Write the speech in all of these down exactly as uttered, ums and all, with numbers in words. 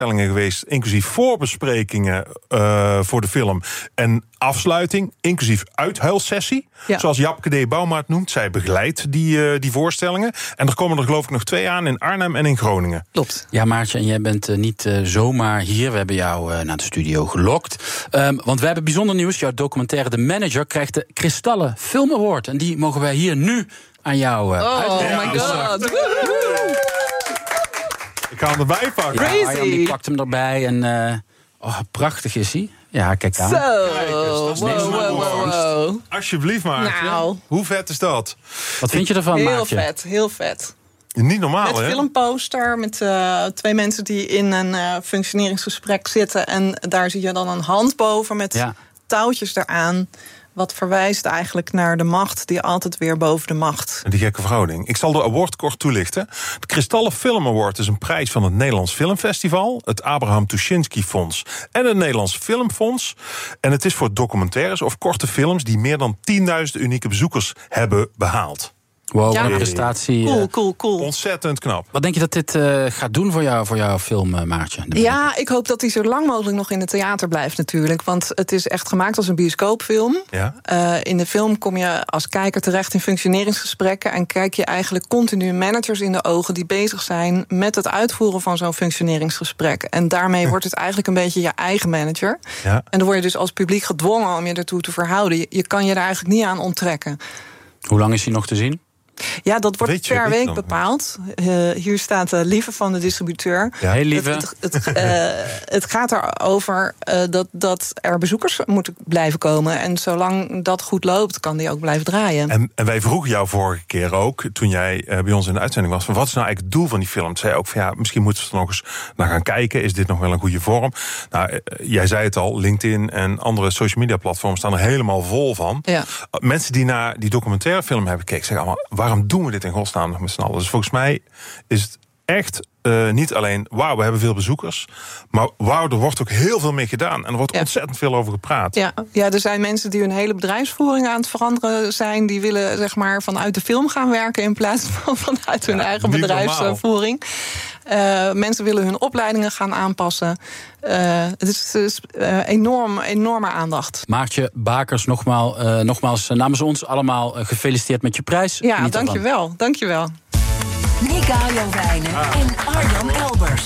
geweest, inclusief voorbesprekingen uh, voor de film en afsluiting, inclusief uithuilsessie. Ja. Zoals Japke D. Bouma het noemt. Zij begeleidt die, uh, die voorstellingen. En er komen er geloof ik nog twee aan in Arnhem en in Groningen. Klopt. Ja, Maartje, en jij bent uh, niet uh, zomaar hier. We hebben jou uh, naar de studio gelokt. Um, want we hebben bijzonder nieuws. Jouw documentaire De Manager krijgt de Kristallen Film Award. En die mogen wij hier nu aan jou uh, oh, uitdelen. Oh my god. Ik ga hem erbij pakken. Ja, Crazy. Arjan die pakt hem erbij en uh, oh, prachtig is hij. Ja, kijk aan. Zo, Kijk, dus wow, wow, wow, wow. Alsjeblieft, Maartje. Nou. Hoe vet is dat? Wat vind je ervan, Heel Maartje? vet, heel vet. Niet normaal, Met hè? filmposter, met uh, twee mensen die in een uh, functioneringsgesprek zitten. En daar zie je dan een hand boven met Ja. touwtjes eraan. Wat verwijst eigenlijk naar de macht die altijd weer boven de macht. Die gekke verhouding. Ik zal de award kort toelichten. De Kristallen Film Award is een prijs van het Nederlands Filmfestival, het Abraham Tuschinski Fonds en het Nederlands Filmfonds. En het is voor documentaires of korte films die meer dan tienduizend unieke bezoekers hebben behaald. Wow, Ja. wat een prestatie. Cool, uh, cool, cool. Ontzettend knap. Wat denk je dat dit uh, gaat doen voor, jou, voor jouw film, uh, Maartje? De Ja, ik hoop dat hij zo lang mogelijk nog in het theater blijft natuurlijk. Want het is echt gemaakt als een bioscoopfilm. Ja. Uh, in de film kom je als kijker terecht in functioneringsgesprekken en kijk je eigenlijk continu managers in de ogen die bezig zijn met het uitvoeren van zo'n functioneringsgesprek. En daarmee wordt het eigenlijk een beetje je eigen manager. Ja. En dan word je dus als publiek gedwongen om je ertoe te verhouden. Je, je kan je er eigenlijk niet aan onttrekken. Hoe lang is hij nog te zien? Ja, dat wordt Weet je, per weet je week dan? bepaald. Uh, hier staat de Lieve van de distributeur. Ja. Hey, lieve. Het, het, het, uh, het gaat erover uh, dat, dat er bezoekers moeten blijven komen. En zolang dat goed loopt, kan die ook blijven draaien. En, en wij vroegen jou vorige keer ook, toen jij uh, bij ons in de uitzending was, van wat is nou eigenlijk het doel van die film? Toen zei je ook van ja, misschien moeten we er nog eens naar gaan kijken. Is dit nog wel een goede vorm? Nou, uh, jij zei het al, LinkedIn en andere social media platforms staan er helemaal vol van. Ja. Uh, mensen die naar die documentaire film hebben gekeken, zeggen allemaal, waarom doen we dit in godsnaam nog met z'n allen? Dus volgens mij is het echt uh, niet alleen wauw, we hebben veel bezoekers, maar wauw, er wordt ook heel veel mee gedaan. En er wordt Ja. ontzettend veel over gepraat. Ja, ja, er zijn mensen die hun hele bedrijfsvoering aan het veranderen zijn. Die willen zeg maar vanuit de film gaan werken in plaats van vanuit hun Ja, eigen niet bedrijfsvoering. Uh, mensen willen hun opleidingen gaan aanpassen. Uh, het is, het is uh, enorm, enorme aandacht. Maartje Bakers, nogmaals, uh, nogmaals uh, namens ons allemaal uh, gefeliciteerd met je prijs. Ja, Geniet ervan. dankjewel, dankjewel. Nika Jowijnen en Arjan Elbers.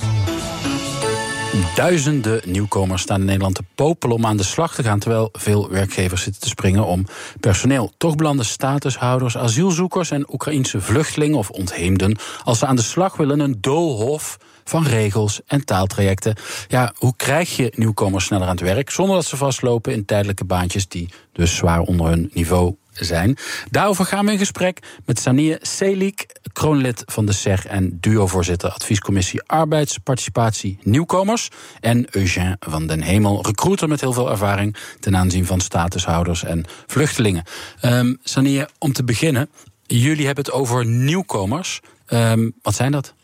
Duizenden nieuwkomers staan in Nederland te popelen om aan de slag te gaan, terwijl veel werkgevers zitten te springen om personeel. Toch belanden statushouders, asielzoekers en Oekraïense vluchtelingen of ontheemden, als ze aan de slag willen, een doolhof van regels en taaltrajecten. Ja, hoe krijg je nieuwkomers sneller aan het werk zonder dat ze vastlopen in tijdelijke baantjes die dus zwaar onder hun niveau zijn? Daarover gaan we in gesprek met Saniye Selik, kroonlid van de S E R en duo-voorzitter Adviescommissie Arbeidsparticipatie Nieuwkomers, en Eugène van den Hemel, recruiter met heel veel ervaring ten aanzien van statushouders en vluchtelingen. Um, Saniye, om te beginnen, jullie hebben het over nieuwkomers. Um, wat zijn dat?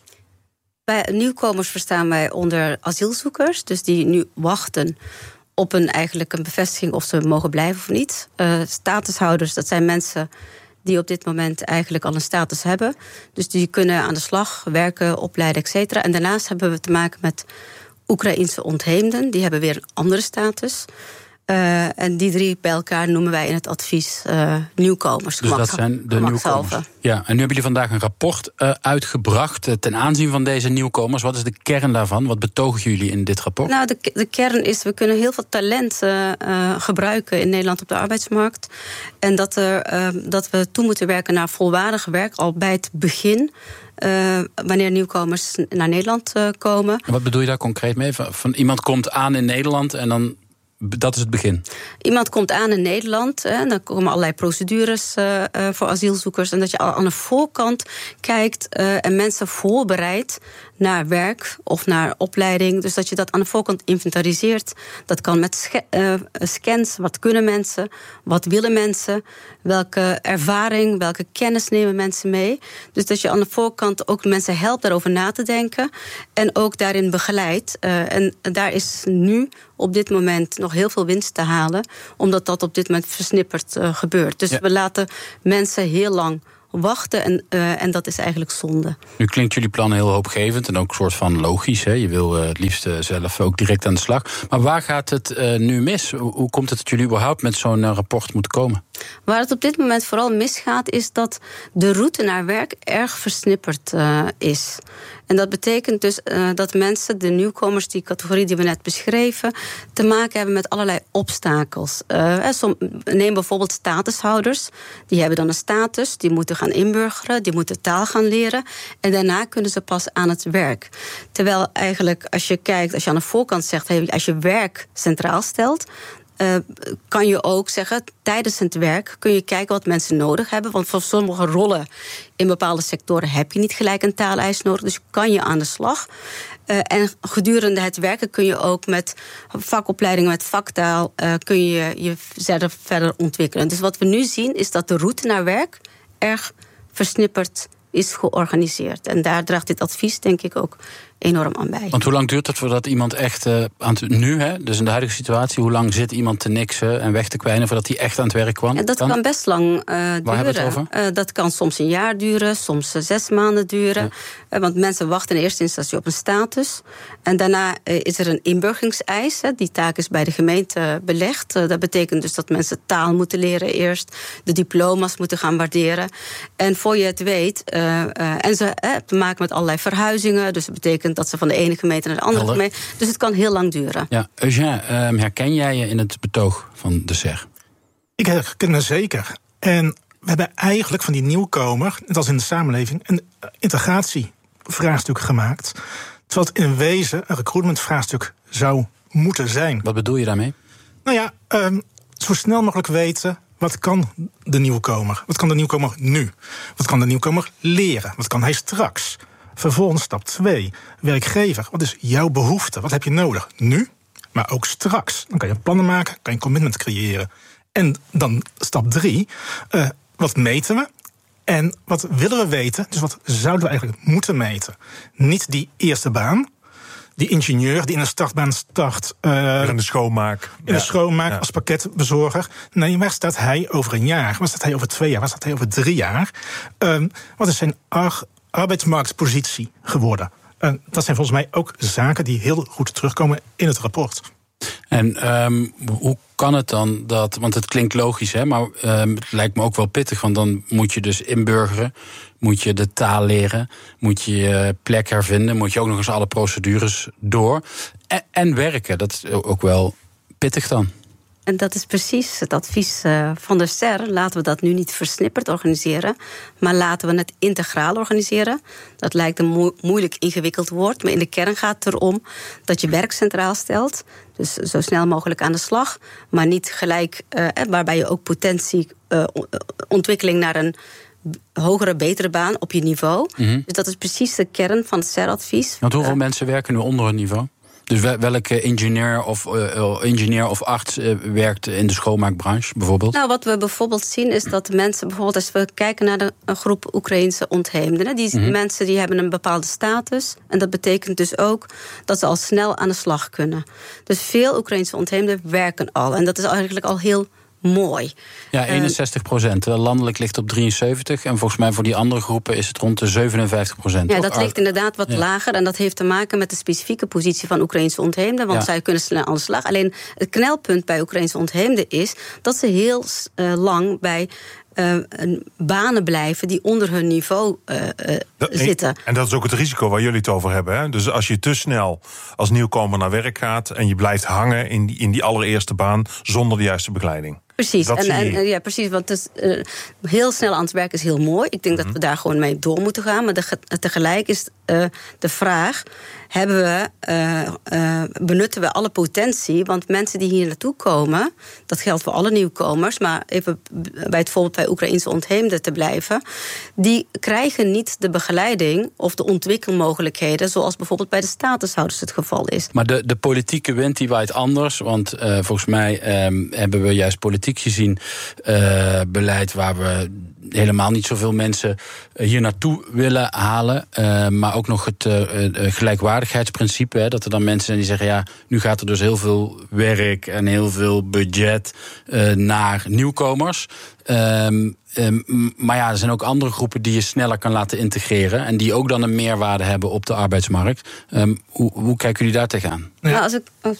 Bij nieuwkomers verstaan wij onder asielzoekers, dus die nu wachten op een, eigenlijk een bevestiging of ze mogen blijven of niet. Uh, statushouders, dat zijn mensen die op dit moment eigenlijk al een status hebben. Dus die kunnen aan de slag, werken, opleiden, et cetera. En daarnaast hebben we te maken met Oekraïense ontheemden. Die hebben weer een andere status. Uh, en die drie bij elkaar noemen wij in het advies uh, nieuwkomers. Dus dat zijn de nieuwkomers. Ja, en nu hebben jullie vandaag een rapport uh, uitgebracht uh, ten aanzien van deze nieuwkomers. Wat is de kern daarvan? Wat betogen jullie in dit rapport? Nou, de, de kern is, we kunnen heel veel talent uh, uh, gebruiken in Nederland op de arbeidsmarkt. En dat, er, uh, dat we toe moeten werken naar volwaardig werk al bij het begin. Uh, wanneer nieuwkomers naar Nederland uh, komen. En wat bedoel je daar concreet mee? Van, van iemand komt aan in Nederland en dan, dat is het begin? Iemand komt aan in Nederland, en dan komen allerlei procedures uh, uh, voor asielzoekers. En dat je al aan de voorkant kijkt uh, en mensen voorbereidt naar werk of naar opleiding. Dus dat je dat aan de voorkant inventariseert. Dat kan met sch- uh, scans. Wat kunnen mensen? Wat willen mensen? Welke ervaring, welke kennis nemen mensen mee? Dus dat je aan de voorkant ook mensen helpt daarover na te denken. En ook daarin begeleidt. Uh, en daar is nu op dit moment nog heel veel winst te halen, omdat dat op dit moment versnipperd uh, gebeurt. Dus ja. we laten mensen heel lang wachten en, uh, en dat is eigenlijk zonde. Nu klinkt jullie plan heel hoopgevend en ook een soort van logisch. Hè? Je wil uh, het liefst uh, zelf ook direct aan de slag. Maar waar gaat het uh, nu mis? Hoe, hoe komt het dat jullie überhaupt met zo'n uh, rapport moeten komen? Waar het op dit moment vooral misgaat, is dat de route naar werk erg versnipperd uh, is. En dat betekent dus uh, dat mensen, de nieuwkomers, die categorie die we net beschreven, te maken hebben met allerlei obstakels. Uh, som, neem bijvoorbeeld statushouders. Die hebben dan een status, die moeten gaan inburgeren, die moeten taal gaan leren. En daarna kunnen ze pas aan het werk. Terwijl eigenlijk, als je kijkt, als je aan de voorkant zegt, hey, als je werk centraal stelt, Uh, kan je ook zeggen, tijdens het werk kun je kijken wat mensen nodig hebben. Want voor sommige rollen in bepaalde sectoren heb je niet gelijk een taaleis nodig. Dus kan je aan de slag. Uh, en gedurende het werken kun je ook met vakopleidingen, met vaktaal, Uh, kun je je verder, verder ontwikkelen. Dus wat we nu zien is dat de route naar werk erg versnipperd is georganiseerd. En daar draagt dit advies denk ik ook enorm aan bij. Want hoe lang duurt het voordat iemand echt uh, aan het, nu, hè, dus in de huidige situatie, hoe lang zit iemand te niksen en weg te kwijnen voordat hij echt aan het werk kwam? En dat kan, kan best lang uh, duren. Waar hebben we het over? Uh, dat kan soms een jaar duren, soms uh, zes maanden duren. Ja. Uh, want mensen wachten in eerste instantie op een status. En daarna uh, is er een inburgeringseis. Hè. Die taak is bij de gemeente belegd. Uh, dat betekent dus dat mensen taal moeten leren eerst, de diploma's moeten gaan waarderen. En voor je het weet, uh, uh, en ze hebben uh, te maken met allerlei verhuizingen. Dus dat betekent dat ze van de ene gemeente naar de andere Helder. gemeente. Dus het kan heel lang duren. Ja, Eugène, um, herken jij je in het betoog van de S E R? Ik herken het zeker. En we hebben eigenlijk van die nieuwkomer, net als in de samenleving, een integratievraagstuk gemaakt. Terwijl het in wezen een recruitmentvraagstuk zou moeten zijn. Wat bedoel je daarmee? Nou ja, um, zo snel mogelijk weten, wat kan de nieuwkomer? Wat kan de nieuwkomer nu? Wat kan de nieuwkomer leren? Wat kan hij straks? Vervolgens stap twee, werkgever. Wat is jouw behoefte? Wat heb je nodig? Nu, maar ook straks. Dan kan je plannen maken, kan je een commitment creëren. En dan stap drie, uh, wat meten we? En wat willen we weten? Dus wat zouden we eigenlijk moeten meten? Niet die eerste baan, die ingenieur die in een startbaan start. Uh, in de schoonmaak. In ja. de schoonmaak ja. als pakketbezorger. Nee, waar staat hij over een jaar? Waar staat hij over twee jaar? Waar staat hij over drie jaar? Um, wat is zijn ar- arbeidsmarktpositie geworden? Uh, dat zijn volgens mij ook zaken die heel goed terugkomen in het rapport. En um, hoe kan het dan dat, want het klinkt logisch, hè, maar um, het lijkt me ook wel pittig, want dan moet je dus inburgeren, moet je de taal leren, moet je je plek hervinden, moet je ook nog eens alle procedures door en, en werken. Dat is ook wel pittig dan. En dat is precies het advies uh, van de S E R. Laten we dat nu niet versnipperd organiseren, maar laten we het integraal organiseren. Dat lijkt een mo- moeilijk ingewikkeld woord, maar in de kern gaat het erom dat je werk centraal stelt. Dus zo snel mogelijk aan de slag, maar niet gelijk, uh, waarbij je ook potentie, uh, ontwikkeling naar een hogere, betere baan op je niveau. Mm-hmm. Dus dat is precies de kern van het S E R-advies. Want hoeveel uh, mensen werken nu onder het niveau? Dus welke ingenieur of, uh, ingenieur of arts uh, werkt in de schoonmaakbranche bijvoorbeeld? Nou, wat we bijvoorbeeld zien is dat mensen, bijvoorbeeld als we kijken naar de een groep Oekraïense ontheemden, die mm-hmm. mensen die hebben een bepaalde status. En dat betekent dus ook dat ze al snel aan de slag kunnen. Dus veel Oekraïense ontheemden werken al. En dat is eigenlijk al heel mooi. Ja, eenenzestig procent. Landelijk ligt op drieënzeventig. En volgens mij voor die andere groepen is het rond de zevenenvijftig procent. Ja, dat ligt inderdaad wat ja. lager. En dat heeft te maken met de specifieke positie van Oekraïense ontheemden. Want ja. zij kunnen snel aan de slag. Alleen het knelpunt bij Oekraïense ontheemden is dat ze heel uh, lang bij Uh, banen blijven die onder hun niveau uh, uh, dat, zitten. En dat is ook het risico waar jullie het over hebben. Hè? Dus als je te snel als nieuwkomer naar werk gaat en je blijft hangen in die, in die allereerste baan zonder de juiste begeleiding. Precies, en, en, ja, precies, want het is, uh, heel snel aan het werk is heel mooi. Ik denk mm-hmm. dat we daar gewoon mee door moeten gaan. Maar de, tegelijk is uh, de vraag, hebben we, uh, uh, benutten we alle potentie? Want mensen die hier naartoe komen, dat geldt voor alle nieuwkomers, maar even bij het voorbeeld bij Oekraïense ontheemden te blijven, die krijgen niet de begeleiding of de ontwikkelmogelijkheden zoals bijvoorbeeld bij de statushouders het geval is. Maar de, de politieke wind die waait anders, want uh, volgens mij um, hebben we juist politiek gezien uh, beleid waar we helemaal niet zoveel mensen hier naartoe willen halen. Uh, maar ook nog het uh, uh, gelijkwaardigheidsprincipe. Hè, dat er dan mensen zijn die zeggen, ja, nu gaat er dus heel veel werk en heel veel budget uh, naar nieuwkomers. Um, um, maar ja, er zijn ook andere groepen die je sneller kan laten integreren en die ook dan een meerwaarde hebben op de arbeidsmarkt. Um, hoe, hoe kijken jullie daar tegenaan? Ja. Nou, als ik, als...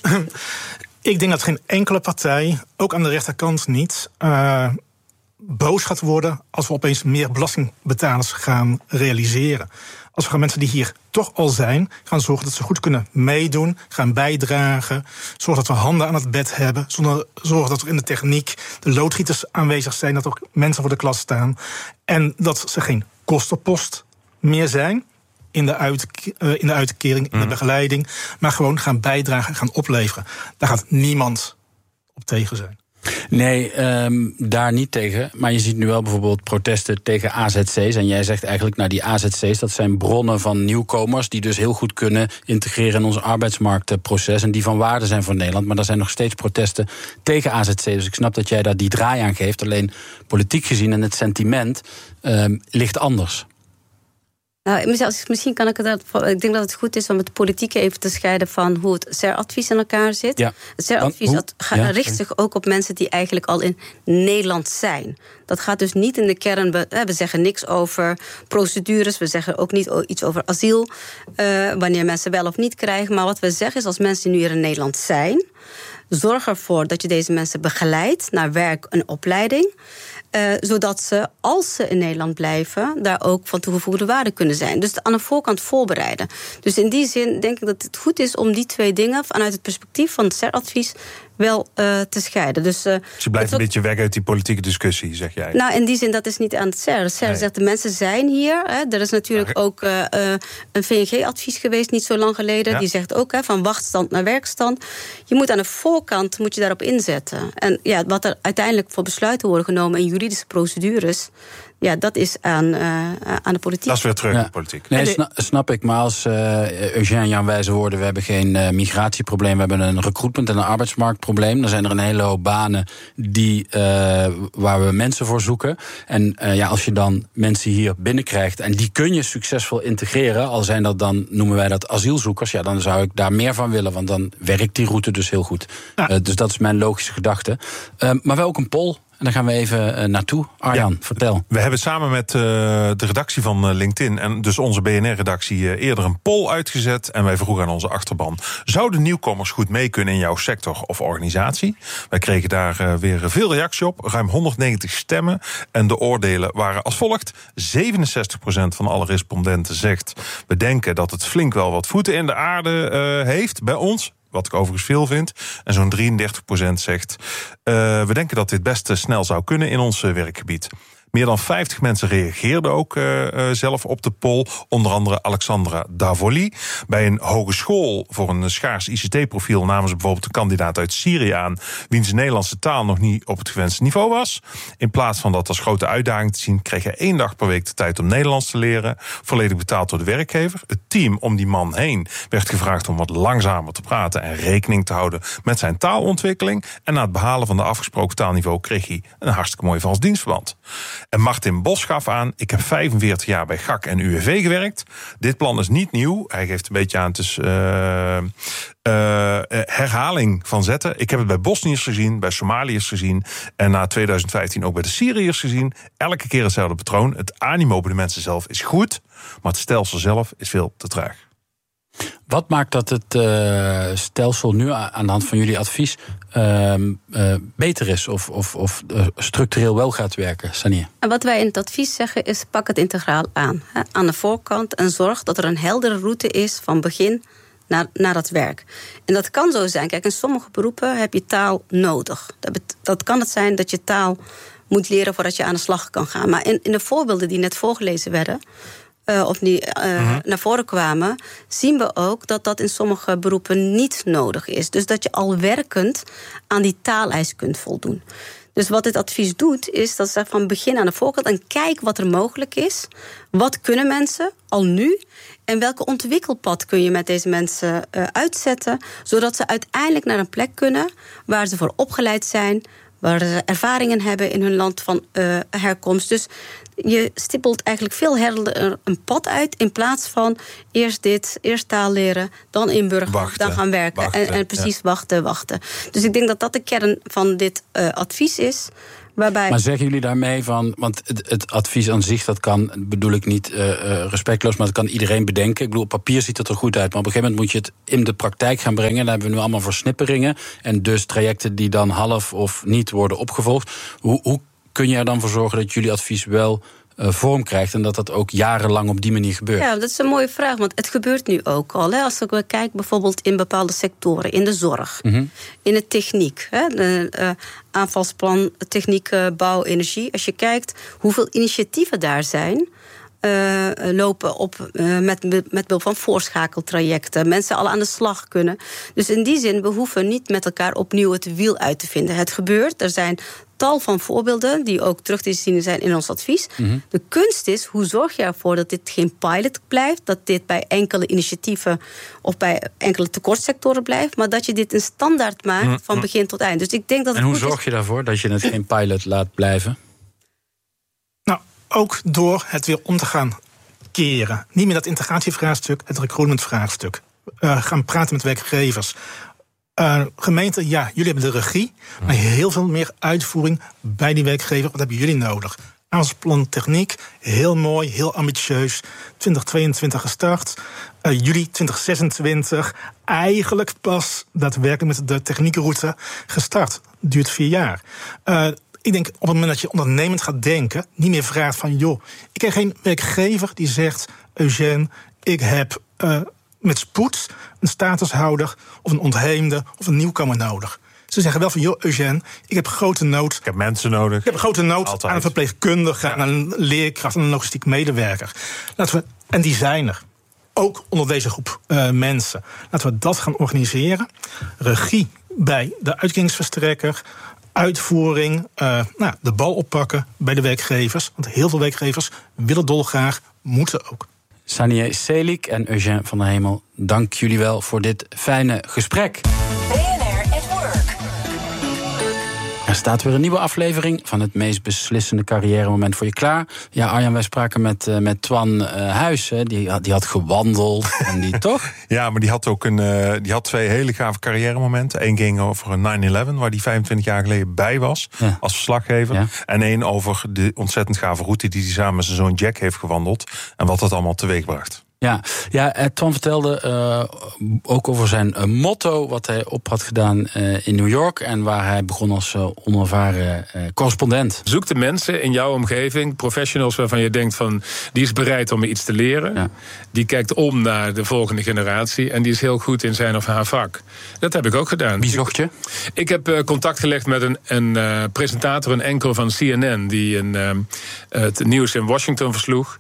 ik denk dat geen enkele partij, ook aan de rechterkant niet, Uh, boos gaat worden als we opeens meer belastingbetalers gaan realiseren. Als we gaan mensen die hier toch al zijn, gaan zorgen dat ze goed kunnen meedoen, gaan bijdragen, zorgen dat we handen aan het bed hebben, zorgen dat er in de techniek de loodgieters aanwezig zijn, dat er ook mensen voor de klas staan en dat ze geen kostenpost meer zijn in de, uit, uh, in de uitkering, in de begeleiding, maar gewoon gaan bijdragen, gaan opleveren. Daar gaat niemand op tegen zijn. Nee, um, daar niet tegen. Maar je ziet nu wel bijvoorbeeld protesten tegen A Z C's. En jij zegt eigenlijk, nou, die A Z C's, dat zijn bronnen van nieuwkomers die dus heel goed kunnen integreren in ons arbeidsmarktproces en die van waarde zijn voor Nederland. Maar er zijn nog steeds protesten tegen A Z C's. Dus ik snap dat jij daar die draai aan geeft. Alleen politiek gezien en het sentiment um, ligt anders. Nou, misschien kan ik het. Ik denk dat het goed is om het politieke even te scheiden van hoe het C E R-advies in elkaar zit. Ja. Het C E R-advies dat ja, richt zich ook op mensen die eigenlijk al in Nederland zijn. Dat gaat dus niet in de kern. We zeggen niks over procedures. We zeggen ook niet iets over asiel. Uh, wanneer mensen wel of niet krijgen. Maar wat we zeggen is, als mensen nu hier in Nederland zijn, zorg ervoor dat je deze mensen begeleidt naar werk en opleiding. Uh, zodat ze, als ze in Nederland blijven, daar ook van toegevoegde waarde kunnen zijn. Dus aan de voorkant voorbereiden. Dus in die zin denk ik dat het goed is om die twee dingen vanuit het perspectief van het C E R-advies wel uh, te scheiden. Dus, uh, dus je blijft een ook beetje weg uit die politieke discussie, zeg jij? Nou, in die zin, dat is niet aan het C E R. Het C E R nee. zegt, de mensen zijn hier. Hè. Er is natuurlijk ja. ook uh, uh, een V N G-advies geweest, niet zo lang geleden. Ja. Die zegt ook, hè, van wachtstand naar werkstand. Je moet aan de voorkant moet je daarop inzetten. En ja, wat er uiteindelijk voor besluiten worden genomen in juridische procedures, ja, dat is aan, uh, aan de politiek. Dat is weer terug ja. in de politiek. Nee, snap, snap ik. Maar als uh, Eugène Jan wijze woorden, we hebben geen uh, migratieprobleem, we hebben een recruitment- en een arbeidsmarktprobleem. Dan zijn er een hele hoop banen die, uh, waar we mensen voor zoeken. En uh, ja, als je dan mensen hier binnenkrijgt en die kun je succesvol integreren, al zijn dat dan, noemen wij dat asielzoekers, ja, dan zou ik daar meer van willen, want dan werkt die route dus heel goed. Ja. Uh, dus dat is mijn logische gedachte. Uh, maar wel ook een poll. En daar gaan we even uh, naartoe. Arjan, ja, vertel. We hebben samen met uh, de redactie van uh, LinkedIn en dus onze B N R-redactie uh, eerder een poll uitgezet. En wij vroegen aan onze achterban, zouden nieuwkomers goed mee kunnen in jouw sector of organisatie? Wij kregen daar uh, weer veel reactie op. Ruim honderdnegentig stemmen. En de oordelen waren als volgt. zevenenzestig procent van alle respondenten zegt, we denken dat het flink wel wat voeten in de aarde uh, heeft bij ons. Wat ik overigens veel vind. En zo'n drieëndertig procent zegt, Uh, we denken dat dit best snel zou kunnen in ons uh, werkgebied. Meer dan vijftig mensen reageerden ook uh, uh, zelf op de poll. Onder andere Alexandra Davoli. Bij een hogeschool voor een schaars I C T-profiel namen ze bijvoorbeeld een kandidaat uit Syrië aan, wiens Nederlandse taal nog niet op het gewenste niveau was. In plaats van dat als grote uitdaging te zien, kreeg hij één dag per week de tijd om Nederlands te leren. Volledig betaald door de werkgever. Het team om die man heen werd gevraagd om wat langzamer te praten en rekening te houden met zijn taalontwikkeling. En na het behalen van de afgesproken taalniveau kreeg hij een hartstikke mooi vals dienstverband. En Martin Bos gaf aan, ik heb vijfenveertig jaar bij G A C en U W V gewerkt. Dit plan is niet nieuw. Hij geeft een beetje aan, het is uh, uh, herhaling van zetten. Ik heb het bij Bosniërs gezien, bij Somaliërs gezien en na tweeduizend vijftien ook bij de Syriërs gezien. Elke keer hetzelfde patroon. Het animo bij de mensen zelf is goed, maar het stelsel zelf is veel te traag. Wat maakt dat het uh, stelsel nu aan de hand van jullie advies uh, uh, beter is of, of, of uh, structureel wel gaat werken, Sania? En wat wij in het advies zeggen is, pak het integraal aan. Hè, aan de voorkant en zorg dat er een heldere route is van begin naar, naar dat werk. En dat kan zo zijn. Kijk, in sommige beroepen heb je taal nodig. Dat, bet- dat kan het zijn dat je taal moet leren voordat je aan de slag kan gaan. Maar in, in de voorbeelden die net voorgelezen werden, Uh, of die uh, mm-hmm. naar voren kwamen, zien we ook dat dat in sommige beroepen niet nodig is. Dus dat je al werkend aan die taaleis kunt voldoen. Dus wat dit advies doet, is dat ze van begin aan de voorkant en kijk wat er mogelijk is. Wat kunnen mensen al nu? En welke ontwikkelpad kun je met deze mensen uh, uitzetten, zodat ze uiteindelijk naar een plek kunnen waar ze voor opgeleid zijn, waar ze ervaringen hebben in hun land van uh, herkomst. Dus je stippelt eigenlijk veel helder een pad uit, in plaats van eerst dit, eerst taal leren, dan inburgeren, wachten, dan gaan werken. Wachten, en, en precies ja. wachten, wachten. Dus ik denk dat dat de kern van dit uh, advies is. Waarbij... Maar zeggen jullie daarmee van, want het, het advies aan zich, dat kan, bedoel ik niet uh, respectloos, maar dat kan iedereen bedenken. Ik bedoel, op papier ziet het er goed uit, maar op een gegeven moment moet je het in de praktijk gaan brengen. Daar hebben we nu allemaal versnipperingen en dus trajecten die dan half of niet worden opgevolgd. Hoe, hoe kun je er dan voor zorgen dat jullie advies wel uh, vorm krijgt en dat dat ook jarenlang op die manier gebeurt? Ja, dat is een mooie vraag, want het gebeurt nu ook al. Hè. Als ik kijk bijvoorbeeld in bepaalde sectoren, in de zorg, mm-hmm. in de techniek, hè, de uh, aanvalsplan, techniek, uh, bouw, energie. Als je kijkt hoeveel initiatieven daar zijn, Uh, lopen op uh, met, met behulp van voorschakeltrajecten. Mensen al aan de slag kunnen. Dus in die zin, we hoeven niet met elkaar opnieuw het wiel uit te vinden. Het gebeurt, er zijn tal van voorbeelden die ook terug te zien zijn in ons advies. Mm-hmm. De kunst is, hoe zorg je ervoor dat dit geen pilot blijft, dat dit bij enkele initiatieven of bij enkele tekortsectoren blijft, maar dat je dit een standaard maakt mm-hmm. van begin tot eind. Dus ik denk dat en het hoe zorg is... je daarvoor dat je het geen pilot laat blijven? Ook door het weer om te gaan keren. Niet meer dat integratievraagstuk, het recruitmentvraagstuk. Uh, gaan praten met werkgevers. Uh, gemeente, ja, jullie hebben de regie, maar heel veel meer uitvoering bij die werkgever. Wat hebben jullie nodig? Aanvalsplan techniek, heel mooi, heel ambitieus. twintig tweeëntwintig gestart. Uh, juli twintig zesentwintig, eigenlijk pas daadwerkelijk met de techniekroute gestart. Duurt vier jaar. Uh, Ik denk op het moment dat je ondernemend gaat denken, niet meer vraagt van, joh, ik heb geen werkgever die zegt, Eugène, ik heb uh, met spoed een statushouder of een ontheemde of een nieuwkomer nodig. Ze zeggen wel van, joh, Eugène, ik heb grote nood. Ik heb mensen nodig. Ik heb grote nood Altijd. aan een verpleegkundige, ja. aan een leerkracht, aan een logistiek medewerker. Laten we, en die zijn er. Ook onder deze groep uh, mensen. Laten we dat gaan organiseren. Regie bij de uitkeringsverstrekker. Uitvoering, uh, nou, de bal oppakken bij de werkgevers. Want heel veel werkgevers willen dolgraag, moeten ook. Sanier Selik en Eugène van der Hemel, dank jullie wel voor dit fijne gesprek. B N R at Work. Er staat weer een nieuwe aflevering van het meest beslissende carrière-moment voor je klaar. Ja, Arjan, wij spraken met, uh, met Twan uh, Huis. Hè. Die, had, die had gewandeld en die toch? Ja, maar die had ook een, uh, die had twee hele gave carrière-momenten. Eén ging over nine eleven, waar die vijfentwintig jaar geleden bij was, ja. als verslaggever. Ja. En één over de ontzettend gave route die hij samen met zijn zoon Jack heeft gewandeld. En wat dat allemaal teweegbracht. Ja, ja, Twan vertelde uh, ook over zijn uh, motto, wat hij op had gedaan uh, in New York en waar hij begon als uh, onervaren uh, correspondent. Zoek de mensen in jouw omgeving, professionals waarvan je denkt van, die is bereid om me iets te leren. Ja. Die kijkt om naar de volgende generatie en die is heel goed in zijn of haar vak. Dat heb ik ook gedaan. Wie zocht je? Ik, ik heb uh, contact gelegd met een, een uh, presentator, een anchor van C N N, die een, uh, het nieuws in Washington versloeg.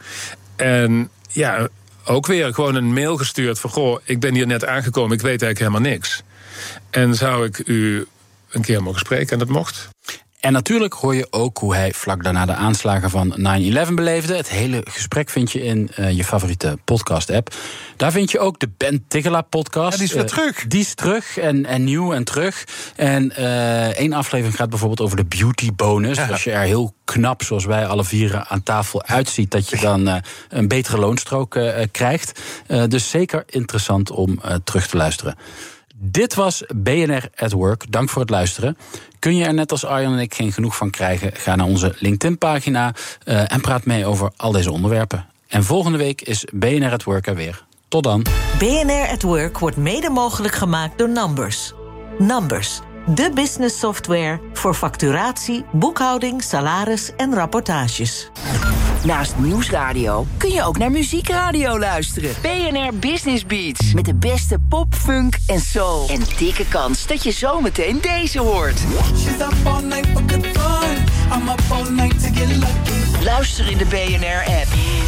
En ja, ook weer gewoon een mail gestuurd van, goh, ik ben hier net aangekomen, ik weet eigenlijk helemaal niks. En zou ik u een keer mogen spreken? En dat mocht. En natuurlijk hoor je ook hoe hij vlak daarna de aanslagen van nine eleven beleefde. Het hele gesprek vind je in uh, je favoriete podcast-app. Daar vind je ook de Ben Tigelaar-podcast. Ja, die is weer uh, terug. Die is terug en, en nieuw en terug. En uh, één aflevering gaat bijvoorbeeld over de beauty bonus. Ja. Als je er heel knap, zoals wij alle vier aan tafel uitziet, dat je dan uh, een betere loonstrook uh, krijgt. Uh, dus zeker interessant om uh, terug te luisteren. Dit was B N R at Work. Dank voor het luisteren. Kun je er net als Arjan en ik geen genoeg van krijgen? Ga naar onze LinkedIn-pagina uh, en praat mee over al deze onderwerpen. En volgende week is B N R at Work er weer. Tot dan. B N R at Work wordt mede mogelijk gemaakt door Numbers. Numbers, de business software voor facturatie, boekhouding, salaris en rapportages. Naast Nieuwsradio kun je ook naar muziekradio luisteren. B N R Business Beats. Met de beste pop, funk en soul. En dikke kans dat je zometeen deze hoort. Luister in de B N R-app.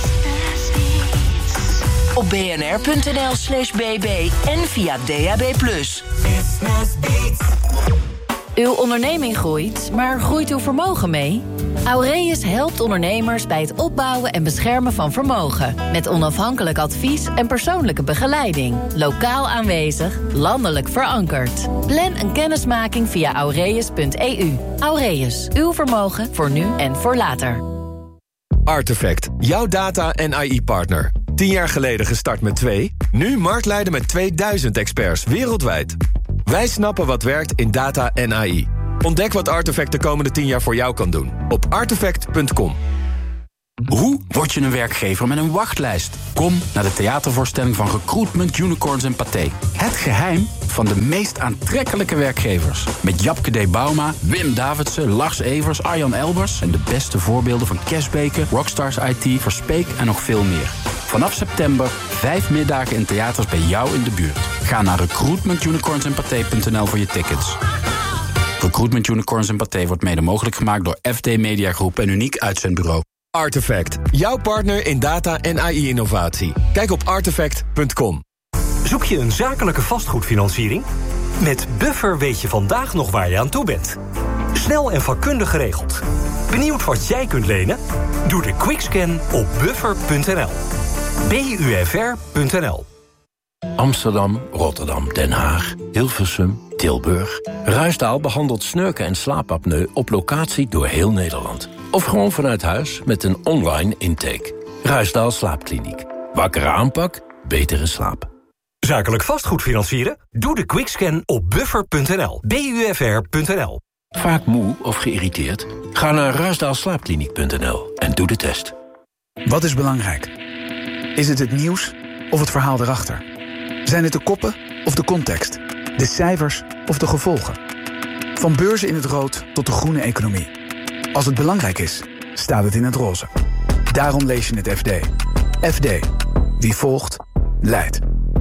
Op bnr.nl slash bb en via D A B plus. Uw onderneming groeit, maar groeit uw vermogen mee? Aureus helpt ondernemers bij het opbouwen en beschermen van vermogen. Met onafhankelijk advies en persoonlijke begeleiding. Lokaal aanwezig, landelijk verankerd. Plan een kennismaking via aureus punt e u. Aureus, uw vermogen voor nu en voor later. Artefact, jouw data- en A I-partner. Tien jaar geleden gestart met twee, nu marktleider met tweeduizend experts wereldwijd. Wij snappen wat werkt in data en A I. Ontdek wat Artefact de komende tien jaar voor jou kan doen. Op artefact punt com. Hoe word je een werkgever met een wachtlijst? Kom naar de theatervoorstelling van Recruitment, Unicorns en Pathé. Het geheim van de meest aantrekkelijke werkgevers. Met Japke D. Bauma, Wim Davidsen, Lars Evers, Arjan Elbers... en de beste voorbeelden van Cashbeke, Rockstars I T, Verspeek en nog veel meer. Vanaf september vijf middagen in theaters bij jou in de buurt. Ga naar recruitment unicorns en pathé punt n l voor je tickets. Recruitment Unicorns en Pathé wordt mede mogelijk gemaakt door F D Media Groep en Uniek Uitzendbureau. Artefact, jouw partner in data en A I-innovatie. Kijk op artefact punt com. Zoek je een zakelijke vastgoedfinanciering? Met Buffer weet je vandaag nog waar je aan toe bent. Snel en vakkundig geregeld. Benieuwd wat jij kunt lenen? Doe de quickscan op buffer punt n l. B U F R punt n l. Amsterdam, Rotterdam, Den Haag, Hilversum, Tilburg. Ruisdaal behandelt snurken en slaapapneu op locatie door heel Nederland. Of gewoon vanuit huis met een online intake. Ruisdaal Slaapkliniek. Wakkere aanpak, betere slaap. Zakelijk vastgoed financieren? Doe de quickscan op buffer punt n l. B U F R punt n l. Vaak moe of geïrriteerd? Ga naar ruisdaal slaapkliniek punt n l en doe de test. Wat is belangrijk? Is het het nieuws of het verhaal erachter? Zijn het de koppen of de context? De cijfers of de gevolgen? Van beurzen in het rood tot de groene economie. Als het belangrijk is, staat het in het roze. Daarom lees je het F D. F D. Wie volgt, leidt.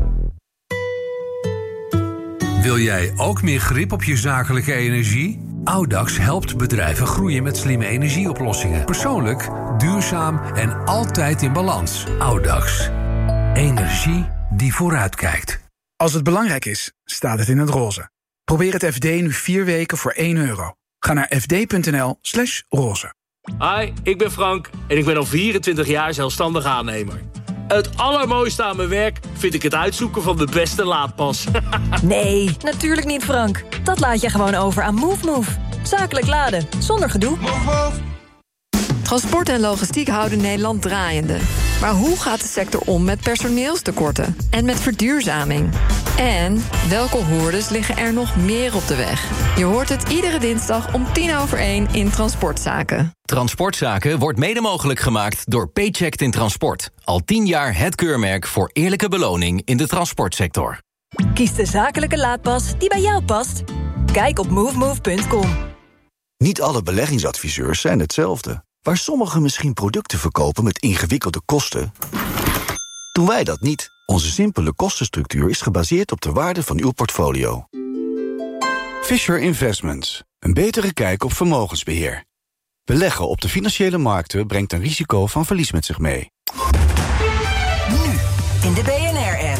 Wil jij ook meer grip op je zakelijke energie? Audax helpt bedrijven groeien met slimme energieoplossingen. Persoonlijk, duurzaam en altijd in balans. Audax. Energie die vooruitkijkt. Als het belangrijk is, staat het in het roze. Probeer het F D nu vier weken voor één euro. Ga naar f d punt n l slash roze. Hi, ik ben Frank en ik ben al vierentwintig jaar zelfstandig aannemer. Het allermooiste aan mijn werk vind ik het uitzoeken van de beste laadpas. Nee, natuurlijk niet, Frank. Dat laat je gewoon over aan MoveMove. Zakelijk laden, zonder gedoe. Move, move. Transport en logistiek houden Nederland draaiende. Maar hoe gaat de sector om met personeelstekorten en met verduurzaming? En welke hoordes liggen er nog meer op de weg? Je hoort het iedere dinsdag om tien over één in Transportzaken. Transportzaken wordt mede mogelijk gemaakt door Paycheck in Transport. Al tien jaar het keurmerk voor eerlijke beloning in de transportsector. Kies de zakelijke laadpas die bij jou past. Kijk op move move punt com. Niet alle beleggingsadviseurs zijn hetzelfde. Waar sommigen misschien producten verkopen met ingewikkelde kosten, doen wij dat niet. Onze simpele kostenstructuur is gebaseerd op de waarde van uw portfolio. Fisher Investments. Een betere kijk op vermogensbeheer. Beleggen op de financiële markten brengt een risico van verlies met zich mee. Nu in de B N R-app.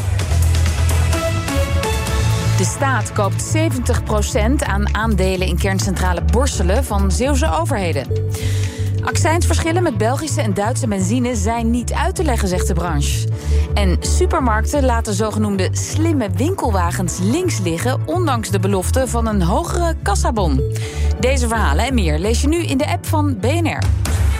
De staat koopt zeventig procent aan aandelen in kerncentrale Borselen van Zeeuwse overheden. Accijnsverschillen met Belgische en Duitse benzine zijn niet uit te leggen, zegt de branche. En supermarkten laten zogenoemde slimme winkelwagens links liggen, ondanks de belofte van een hogere kassabon. Deze verhalen en meer lees je nu in de app van B N R.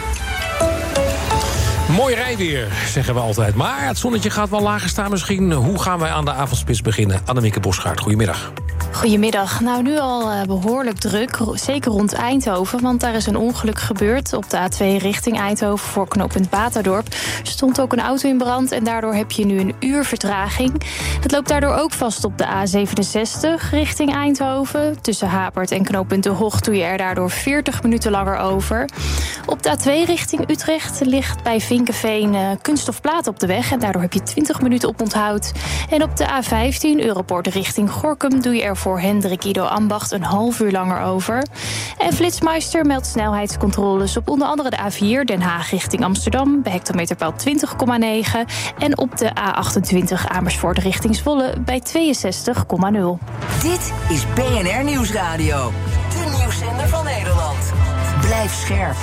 Mooi rijweer, zeggen we altijd. Maar het zonnetje gaat wel lager staan misschien. Hoe gaan wij aan de avondspits beginnen? Annemieke Bosgaard, goedemiddag. Goedemiddag. Nou, nu al uh, behoorlijk druk, zeker rond Eindhoven, want daar is een ongeluk gebeurd op de A twee richting Eindhoven voor knooppunt Baterdorp. Er stond ook een auto in brand en daardoor heb je nu een uur vertraging. Het loopt daardoor ook vast op de A zevenenzestig richting Eindhoven. Tussen Hapert en knooppunt De Hoog doe je er daardoor veertig minuten langer over. Op de A twee richting Utrecht ligt bij Vinkeveen uh, kunststofplaat op de weg en daardoor heb je twintig minuten op onthoud. En op de A vijftien Europoort richting Gorinchem doe je er voor Hendrik Ido Ambacht een half uur langer over. En Flitsmeister meldt snelheidscontroles op onder andere de A vier Den Haag richting Amsterdam bij hectometerpaal twintig komma negen en op de A achtentwintig Amersfoort richting Zwolle bij tweeënzestig komma nul. Dit is B N R Nieuwsradio, de nieuwszender van Nederland. Blijf scherp.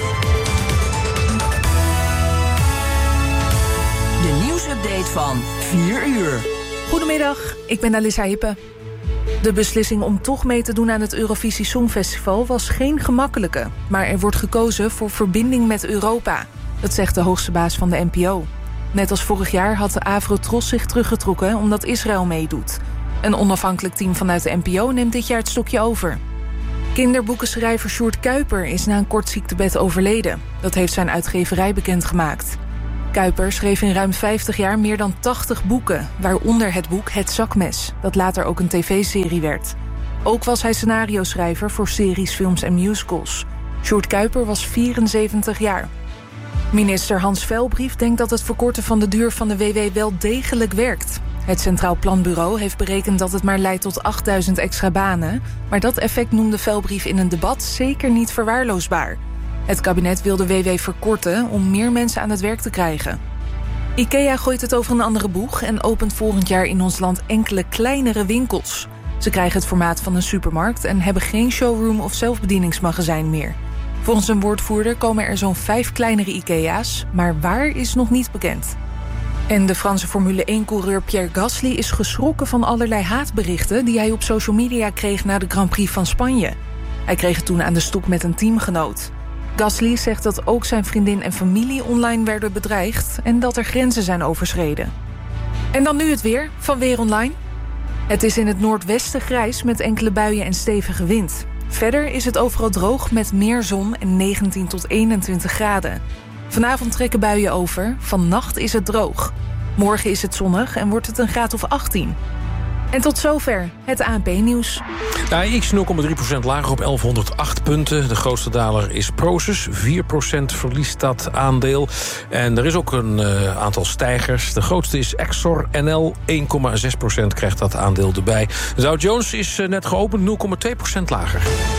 De nieuwsupdate van vier uur. Goedemiddag, ik ben Alissa Hippe. De beslissing om toch mee te doen aan het Eurovisie Songfestival was geen gemakkelijke. Maar er wordt gekozen voor verbinding met Europa. Dat zegt de hoogste baas van de N P O. Net als vorig jaar had de Avrotros zich teruggetrokken omdat Israël meedoet. Een onafhankelijk team vanuit de N P O neemt dit jaar het stokje over. Kinderboekenschrijver Sjoerd Kuiper is na een kort ziektebed overleden. Dat heeft zijn uitgeverij bekendgemaakt. Kuiper schreef in ruim vijftig jaar meer dan tachtig boeken, waaronder het boek Het Zakmes, dat later ook een tv-serie werd. Ook was hij scenario-schrijver voor series, films en musicals. Sjoerd Kuiper was vierenzeventig jaar. Minister Hans Velbrief denkt dat het verkorten van de duur van de W W wel degelijk werkt. Het Centraal Planbureau heeft berekend dat het maar leidt tot achtduizend extra banen, maar dat effect noemde Velbrief in een debat zeker niet verwaarloosbaar. Het kabinet wil de W W verkorten om meer mensen aan het werk te krijgen. IKEA gooit het over een andere boeg en opent volgend jaar in ons land enkele kleinere winkels. Ze krijgen het formaat van een supermarkt en hebben geen showroom of zelfbedieningsmagazijn meer. Volgens een woordvoerder komen er zo'n vijf kleinere IKEA's, maar waar is nog niet bekend. En de Franse Formule één-coureur Pierre Gasly is geschrokken van allerlei haatberichten die hij op social media kreeg na de Grand Prix van Spanje. Hij kreeg het toen aan de stok met een teamgenoot. Gasly zegt dat ook zijn vriendin en familie online werden bedreigd en dat er grenzen zijn overschreden. En dan nu het weer van Weer Online. Het is in het noordwesten grijs met enkele buien en stevige wind. Verder is het overal droog met meer zon en negentien tot eenentwintig graden. Vanavond trekken buien over, vannacht is het droog. Morgen is het zonnig en wordt het een graad of achttien. En tot zover het A N P-nieuws. De A X nul komma drie procent lager op elfhonderdacht punten. De grootste daler is Prosus. vier procent verliest dat aandeel. En er is ook een uh, aantal stijgers. De grootste is Exor N L. één komma zes procent krijgt dat aandeel erbij. De Dow Jones is uh, net geopend, nul komma twee procent lager.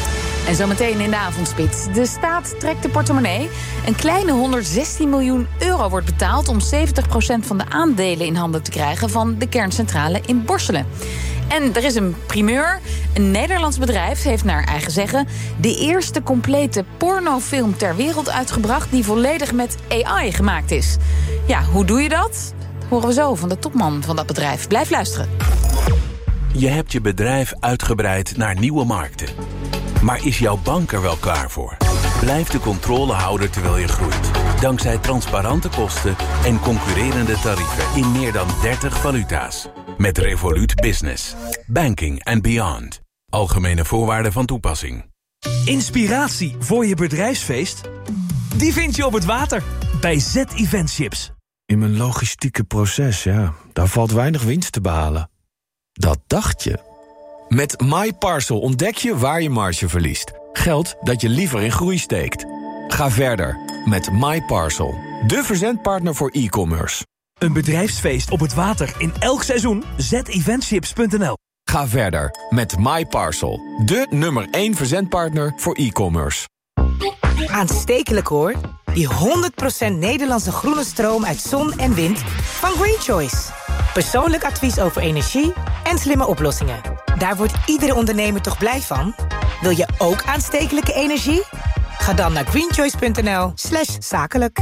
En zometeen in de avondspits. De staat trekt de portemonnee. Een kleine honderdzestien miljoen euro wordt betaald om zeventig procent van de aandelen in handen te krijgen van de kerncentrale in Borselen. En er is een primeur. Een Nederlands bedrijf heeft naar eigen zeggen de eerste complete pornofilm ter wereld uitgebracht die volledig met A I gemaakt is. Ja, hoe doe je dat? Dat horen we zo van de topman van dat bedrijf. Blijf luisteren. Je hebt je bedrijf uitgebreid naar nieuwe markten. Maar is jouw bank er wel klaar voor? Blijf de controle houden terwijl je groeit. Dankzij transparante kosten en concurrerende tarieven in meer dan dertig valuta's. Met Revolut Business. Banking and beyond. Algemene voorwaarden van toepassing. Inspiratie voor je bedrijfsfeest? Die vind je op het water. Bij Z Event Ships. In mijn logistieke proces, ja, daar valt weinig winst te behalen. Dat dacht je. Met MyParcel ontdek je waar je marge verliest. Geld dat je liever in groei steekt. Ga verder met MyParcel. De verzendpartner voor e-commerce. Een bedrijfsfeest op het water in elk seizoen. z eventships punt n l. Ga verder met MyParcel. De nummer één verzendpartner voor e-commerce. Aanstekelijk hoor. Die honderd procent Nederlandse groene stroom uit zon en wind van Green Choice. Persoonlijk advies over energie en slimme oplossingen. Daar wordt iedere ondernemer toch blij van? Wil je ook aanstekelijke energie? Ga dan naar greenchoice punt n l slash zakelijk.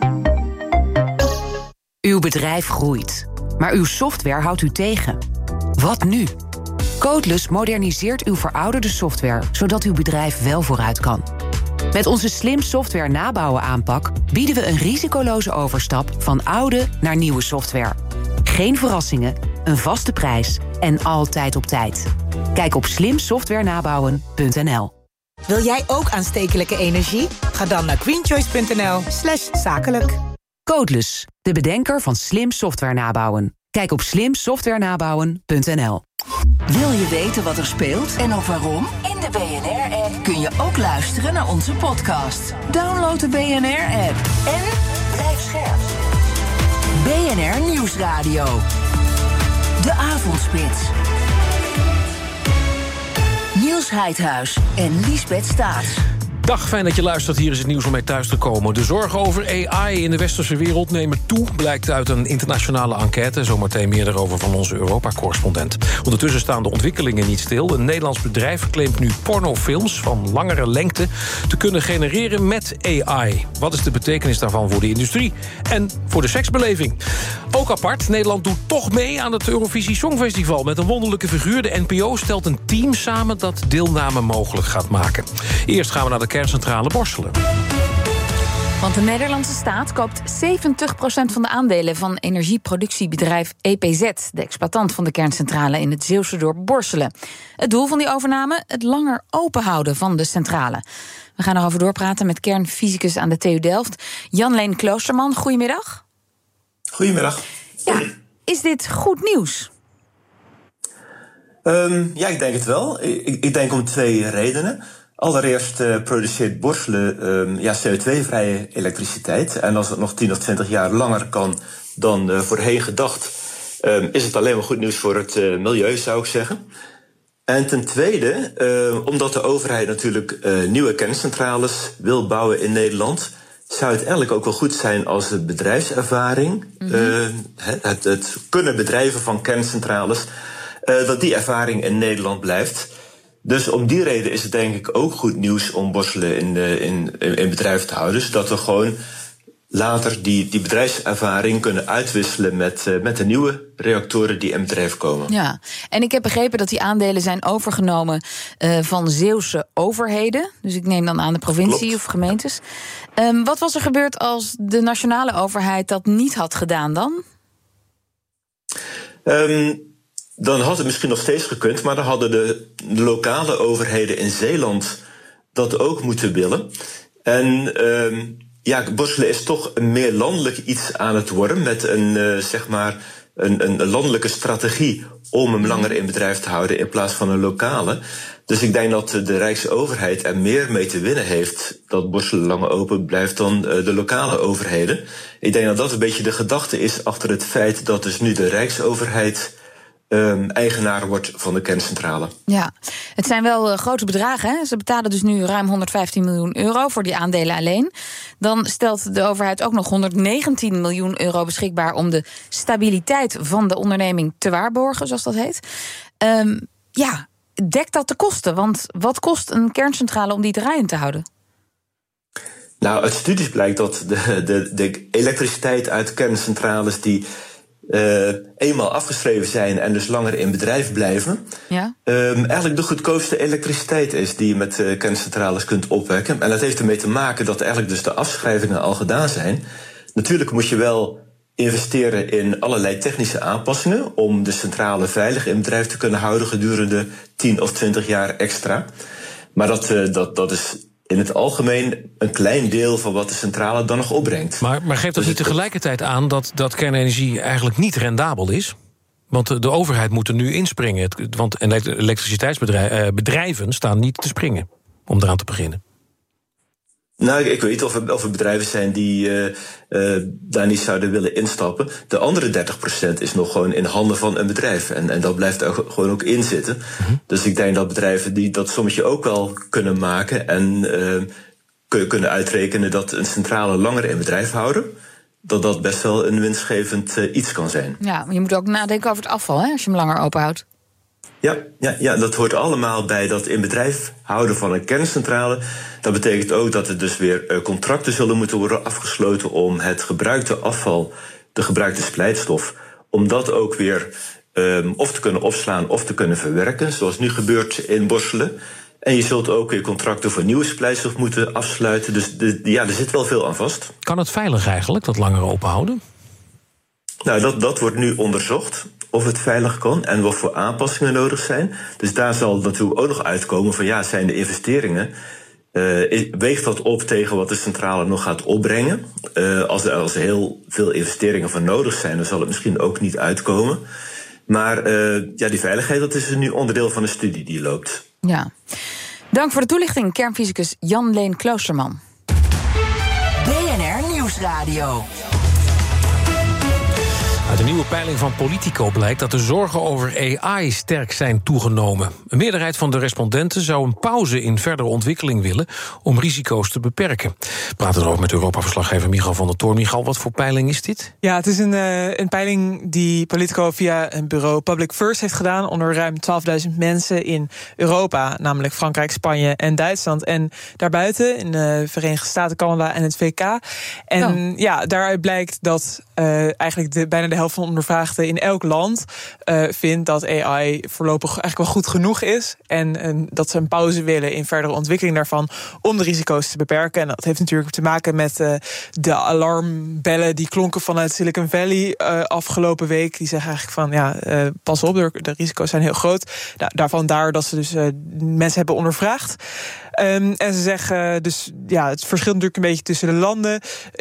Uw bedrijf groeit, maar uw software houdt u tegen. Wat nu? Codeless moderniseert uw verouderde software, zodat uw bedrijf wel vooruit kan. Met onze slim software nabouwen aanpak bieden we een risicoloze overstap van oude naar nieuwe software. Geen verrassingen, een vaste prijs en altijd op tijd. Kijk op slim software nabouwen punt n l. Wil jij ook aanstekelijke energie? Ga dan naar greenchoice punt n l slash zakelijk. Codeless, de bedenker van slim software nabouwen. Kijk op slim software nabouwen punt n l. Wil je weten wat er speelt en of waarom? In de B N R-app kun je ook luisteren naar onze podcast. Download de B N R-app en blijf scherp. B N R Nieuwsradio. De Avondspits. Niels Heidhuis en Liesbeth Staats. Dag, fijn dat je luistert. Hier is het nieuws om mee thuis te komen. De zorgen over A I in de westerse wereld nemen toe, blijkt uit een internationale enquête. Zometeen meer daarover van onze Europa-correspondent. Ondertussen staan de ontwikkelingen niet stil. Een Nederlands bedrijf claimt nu pornofilms van langere lengte te kunnen genereren met A I. Wat is de betekenis daarvan voor de industrie en voor de seksbeleving? Ook apart, Nederland doet toch mee aan het Eurovisie Songfestival met een wonderlijke figuur. De N P O stelt een team samen dat deelname mogelijk gaat maken. Eerst gaan we naar de kerncentrale Borselen. Want de Nederlandse staat koopt zeventig procent van de aandelen van energieproductiebedrijf E P Z, de exploitant van de kerncentrale in het Zeeuwse dorp Borselen. Het doel van die overname? Het langer openhouden van de centrale. We gaan erover doorpraten met kernfysicus aan de T U Delft, Jan-Leen Kloosterman. Goedemiddag. Goedemiddag. Ja, is dit goed nieuws? Um, ja, ik denk het wel. Ik, ik denk om twee redenen. Allereerst uh, produceert Borselen um, ja, C O twee vrije elektriciteit. En als het nog tien of twintig jaar langer kan dan uh, voorheen gedacht, um, is het alleen maar goed nieuws voor het uh, milieu, zou ik zeggen. En ten tweede, uh, omdat de overheid natuurlijk uh, nieuwe kerncentrales wil bouwen in Nederland, zou het eigenlijk ook wel goed zijn als de bedrijfservaring, mm-hmm. uh, het, het kunnen bedrijven van kerncentrales, uh, dat die ervaring in Nederland blijft. Dus om die reden is het denk ik ook goed nieuws om Borselen in, in, in bedrijf te houden. Zodat we gewoon later die, die bedrijfservaring kunnen uitwisselen met, uh, met de nieuwe reactoren die in bedrijf komen. Ja, en ik heb begrepen dat die aandelen zijn overgenomen uh, van Zeeuwse overheden. Dus ik neem dan aan de provincie Klopt. Of gemeentes. Um, wat was er gebeurd als de nationale overheid dat niet had gedaan dan? Um, Dan had het misschien nog steeds gekund, maar dan hadden de, de lokale overheden in Zeeland dat ook moeten willen. En uh, ja, Borselen is toch een meer landelijk iets aan het worden met een, uh, zeg maar een, een landelijke strategie om hem langer in bedrijf te houden in plaats van een lokale. Dus ik denk dat de Rijksoverheid er meer mee te winnen heeft dat Borselen langer open blijft dan uh, de lokale overheden. Ik denk dat dat een beetje de gedachte is achter het feit dat dus nu de Rijksoverheid Um, eigenaar wordt van de kerncentrale. Ja, het zijn wel uh, grote bedragen. Hè? Ze betalen dus nu ruim honderdvijftien miljoen euro voor die aandelen alleen. Dan stelt de overheid ook nog honderdnegentien miljoen euro beschikbaar om de stabiliteit van de onderneming te waarborgen, zoals dat heet. Um, ja, dekt dat de kosten? Want wat kost een kerncentrale om die draaiend te houden? Nou, uit studies blijkt dat de, de, de elektriciteit uit kerncentrales die Uh, eenmaal afgeschreven zijn en dus langer in bedrijf blijven, ja. um, eigenlijk de goedkoopste elektriciteit is die je met uh, kerncentrales kunt opwekken. En dat heeft ermee te maken dat eigenlijk dus de afschrijvingen al gedaan zijn. Natuurlijk moet je wel investeren in allerlei technische aanpassingen om de centrale veilig in bedrijf te kunnen houden gedurende tien of twintig jaar extra. Maar dat, uh, dat, dat is in het algemeen een klein deel van wat de centrale dan nog opbrengt. Maar, maar geeft dat dus niet tegelijkertijd aan dat, dat kernenergie eigenlijk niet rendabel is? Want de, de overheid moet er nu inspringen. Het, want elektriciteitsbedrijven staan niet te springen om eraan te beginnen. Nou, ik weet niet of er, of er bedrijven zijn die uh, uh, daar niet zouden willen instappen. De andere dertig procent is nog gewoon in handen van een bedrijf. En, en dat blijft er gewoon ook in zitten. Mm-hmm. Dus ik denk dat bedrijven die dat sommetje ook wel kunnen maken en uh, kunnen uitrekenen dat een centrale langer in bedrijf houden, dat dat best wel een winstgevend uh, iets kan zijn. Ja, maar je moet ook nadenken over het afval, hè, als je hem langer openhoudt. Ja, ja, ja, dat hoort allemaal bij dat in bedrijf houden van een kerncentrale. Dat betekent ook dat er dus weer uh, contracten zullen moeten worden afgesloten om het gebruikte afval, de gebruikte splijtstof, om dat ook weer um, of te kunnen opslaan of te kunnen verwerken, zoals nu gebeurt in Borselen. En je zult ook weer contracten voor nieuwe splijtstof moeten afsluiten. Dus de, ja, er zit wel veel aan vast. Kan het veilig eigenlijk, dat langer openhouden? Nou, dat, dat wordt nu onderzocht, of het veilig kan en wat voor aanpassingen nodig zijn. Dus daar zal natuurlijk ook nog uitkomen van, ja, zijn de investeringen, uh, weegt dat op tegen wat de centrale nog gaat opbrengen? Uh, als, er, als er heel veel investeringen voor nodig zijn, dan zal het misschien ook niet uitkomen. Maar uh, ja, die veiligheid, dat is nu onderdeel van de studie die loopt. Ja. Dank voor de toelichting, kernfysicus Jan-Leen Kloosterman. B N R Nieuwsradio. Uit een nieuwe peiling van Politico blijkt dat de zorgen over A I sterk zijn toegenomen. Een meerderheid van de respondenten zou een pauze in verdere ontwikkeling willen om risico's te beperken. We praten erover met Europa-verslaggever Michal van der Toorn. Michal, wat voor peiling is dit? Ja, het is een, uh, een peiling die Politico via een bureau Public First heeft gedaan onder ruim twaalfduizend mensen in Europa, namelijk Frankrijk, Spanje en Duitsland. En daarbuiten in de Verenigde Staten, Canada en het V K. En oh. ja, daaruit blijkt dat uh, eigenlijk de, bijna de helft van de ondervraagden in elk land uh, vindt dat A I voorlopig eigenlijk wel goed genoeg is. En, en dat ze een pauze willen in verdere ontwikkeling daarvan om de risico's te beperken. En dat heeft natuurlijk te maken met uh, de alarmbellen die klonken vanuit Silicon Valley uh, afgelopen week. Die zeggen eigenlijk van ja, uh, pas op, de risico's zijn heel groot. Da- daarvan daar dat ze dus uh, mensen hebben ondervraagd. Um, en ze zeggen dus, ja, het verschilt natuurlijk een beetje tussen de landen.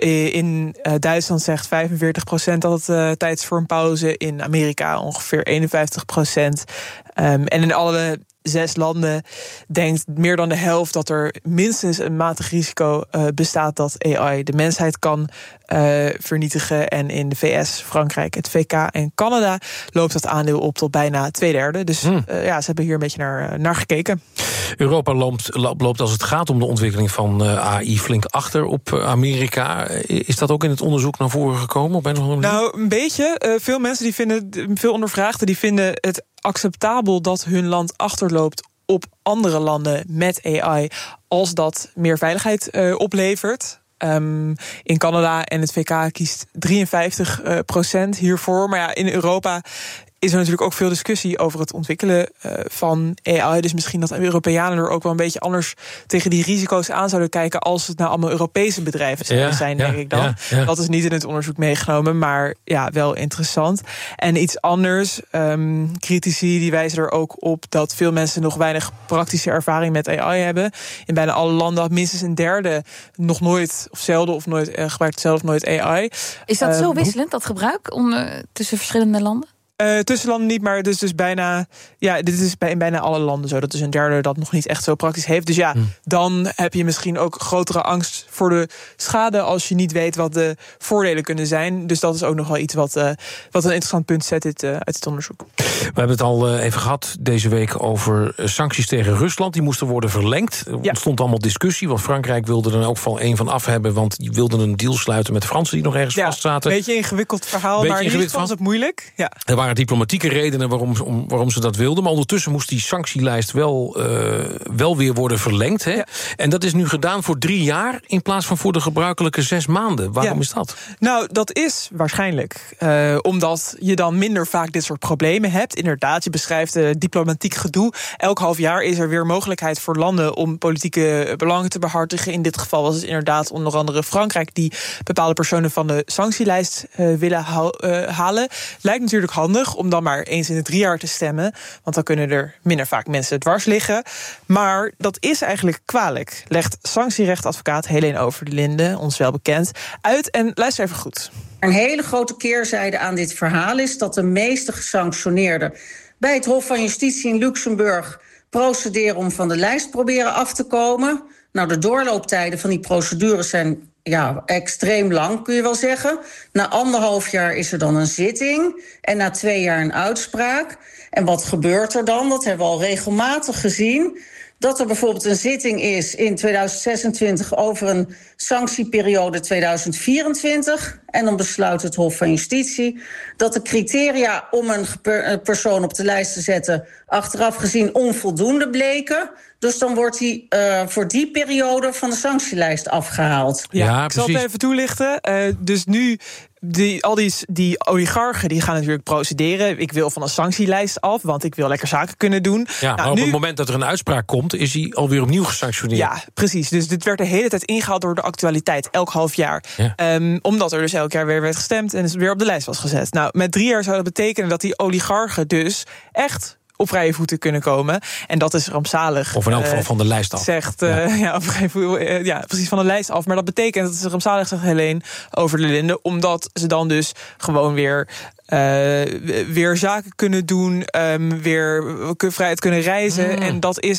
In uh, Duitsland zegt vijfenveertig procent dat het uh, tijd is voor een pauze. In Amerika ongeveer eenenvijftig procent. Um, en in alle zes landen denkt meer dan de helft dat er minstens een matig risico uh, bestaat dat A I de mensheid kan uh, vernietigen. En in de V S, Frankrijk, het V K en Canada loopt dat aandeel op tot bijna twee derde. Dus hmm. uh, ja, ze hebben hier een beetje naar, uh, naar gekeken. Europa loopt, loopt als het gaat om de ontwikkeling van uh, A I flink achter op Amerika. Is dat ook in het onderzoek naar voren gekomen? Op een of andere manier? Nou, een beetje. Uh, veel mensen die vinden, veel ondervraagden, die vinden het acceptabel dat hun land achterloopt op andere landen met A I, als dat meer veiligheid uh, oplevert. Um, in Canada en het V K kiest drieënvijftig procent hiervoor. Maar ja, in Europa is er natuurlijk ook veel discussie over het ontwikkelen uh, van A I. Dus misschien dat Europeanen er ook wel een beetje anders tegen die risico's aan zouden kijken als het nou allemaal Europese bedrijven zouden ja, zijn, ja, denk ik dan. Ja, ja. Dat is niet in het onderzoek meegenomen, maar ja, wel interessant. En iets anders, um, critici die wijzen er ook op dat veel mensen nog weinig praktische ervaring met A I hebben. In bijna alle landen had minstens een derde nog nooit of zelden of nooit uh, gebruikt zelf of nooit A I. Is dat uh, zo wisselend, hoe... dat gebruik om, uh, tussen verschillende landen? Uh, tussen landen niet, maar dus, dus bijna. Ja, dit is bij, in bijna alle landen zo. Dat is een derde dat nog niet echt zo praktisch heeft. Dus ja, hmm. dan heb je misschien ook grotere angst voor de schade als je niet weet wat de voordelen kunnen zijn. Dus dat is ook nog wel iets wat, uh, wat een interessant punt zet dit, uh, uit het onderzoek. We hebben het al uh, even gehad deze week over uh, sancties tegen Rusland. Die moesten worden verlengd. Er ja. ontstond allemaal discussie, want Frankrijk wilde er in elk geval één van af hebben, want die wilden een deal sluiten met de Fransen die nog ergens ja, vast zaten. Een beetje ingewikkeld verhaal, beetje maar in ieder geval was het moeilijk. Ja. Er waren diplomatieke redenen waarom, om, waarom ze dat wilden. Maar ondertussen moest die sanctielijst wel, uh, wel weer worden verlengd. Hè? Ja. En dat is nu gedaan voor drie jaar in plaats van voor de gebruikelijke zes maanden. Waarom ja. is dat? Nou, dat is waarschijnlijk uh, omdat je dan minder vaak dit soort problemen hebt. Inderdaad, je beschrijft uh, diplomatiek gedoe. Elk half jaar is er weer mogelijkheid voor landen om politieke belangen te behartigen. In dit geval was het inderdaad onder andere Frankrijk die bepaalde personen van de sanctielijst uh, willen ha- uh, halen. Lijkt natuurlijk handig om dan maar eens in de drie jaar te stemmen, want dan kunnen er minder vaak mensen dwars liggen. Maar dat is eigenlijk kwalijk, legt sanctierechtadvocaat Helene Over de Linden, ons wel bekend, uit. En luister even goed. Een hele grote keerzijde aan dit verhaal is dat de meeste gesanctioneerden bij het Hof van Justitie in Luxemburg procederen om van de lijst proberen af te komen. Nou, de doorlooptijden van die procedures zijn ja, extreem lang, kun je wel zeggen. Na anderhalf jaar is er dan een zitting en na twee jaar een uitspraak. En wat gebeurt er dan? Dat hebben we al regelmatig gezien. Dat er bijvoorbeeld een zitting is in tweeduizend zesentwintig over een sanctieperiode tweeduizend vierentwintig. En dan besluit het Hof van Justitie dat de criteria om een persoon op de lijst te zetten achteraf gezien onvoldoende bleken. Dus dan wordt hij uh, voor die periode van de sanctielijst afgehaald. Ja, ja ik zal het even toelichten. Uh, dus nu, die, al die, die oligarchen die gaan natuurlijk procederen. Ik wil van een sanctielijst af, want ik wil lekker zaken kunnen doen. Ja, nou, maar op nu, het moment dat er een uitspraak komt, is hij alweer opnieuw gesanctioneerd. Ja, precies. Dus dit werd de hele tijd ingehaald door de actualiteit, elk half jaar. Ja. Um, omdat er dus elk jaar weer werd gestemd en het weer op de lijst was gezet. Nou, met drie jaar zou dat betekenen dat die oligarchen dus echt op vrije voeten kunnen komen. En dat is rampzalig. Of in elk geval uh, van de lijst af. Zegt, uh, ja. Ja, op vrije voeten, uh, ja, precies van de lijst af. Maar dat betekent, dat is rampzalig, zegt Helene Over de Linden, omdat ze dan dus gewoon weer Uh, weer zaken kunnen doen, um, weer vrijheid kunnen reizen. Mm. En dat is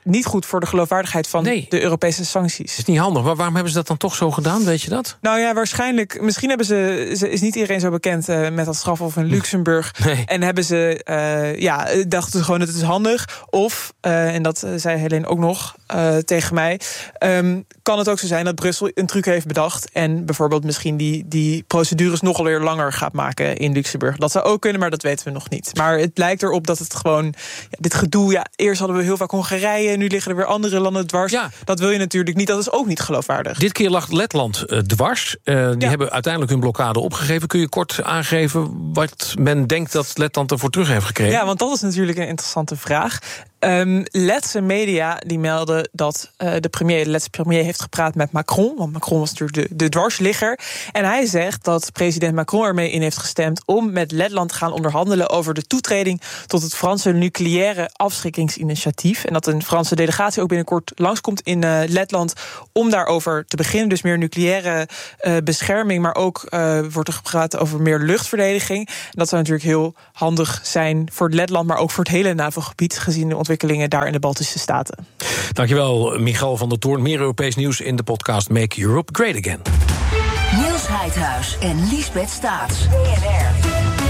niet goed voor de geloofwaardigheid van nee. de Europese sancties. Het is niet handig, maar waarom hebben ze dat dan toch zo gedaan, weet je dat? Nou ja, waarschijnlijk, misschien hebben ze, ze is niet iedereen zo bekend uh, met dat strafhof in Luxemburg. Nee. En hebben ze, uh, ja, dachten ze gewoon dat het is handig. Of, uh, en dat uh, zei Helene ook nog uh, tegen mij, um, kan het ook zo zijn dat Brussel een truc heeft bedacht en bijvoorbeeld misschien die, die procedures nog alweer langer gaat maken in Luxemburg. Dat zou ook kunnen, maar dat weten we nog niet. Maar het lijkt erop dat het gewoon, ja, dit gedoe, ja, eerst hadden we heel vaak Hongarije, nu liggen er weer andere landen dwars. Ja. Dat wil je natuurlijk niet, dat is ook niet geloofwaardig. Dit keer lag Letland uh, dwars. Uh, die ja. hebben uiteindelijk hun blokkade opgegeven. Kun je kort aangeven wat men denkt dat Letland ervoor terug heeft gekregen? Ja, want dat is natuurlijk een interessante vraag. Um, Letse media die melden dat uh, de premier, de Letse premier heeft gepraat met Macron. Want Macron was natuurlijk de, de dwarsligger. En hij zegt dat president Macron ermee in heeft gestemd om met Letland te gaan onderhandelen over de toetreding tot het Franse nucleaire afschrikkingsinitiatief. En dat een Franse delegatie ook binnenkort langskomt in uh, Letland om daarover te beginnen. Dus meer nucleaire uh, bescherming, maar ook uh, wordt er gepraat over meer luchtverdediging. En dat zou natuurlijk heel handig zijn voor Letland, maar ook voor het hele NAVO-gebied, gezien de ontwikkelingen daar in de Baltische Staten. Dankjewel, Michal van der Toorn. Meer Europees nieuws in de podcast Make Europe Great Again. Niels Heidhuis en Liesbeth Staats. B N R.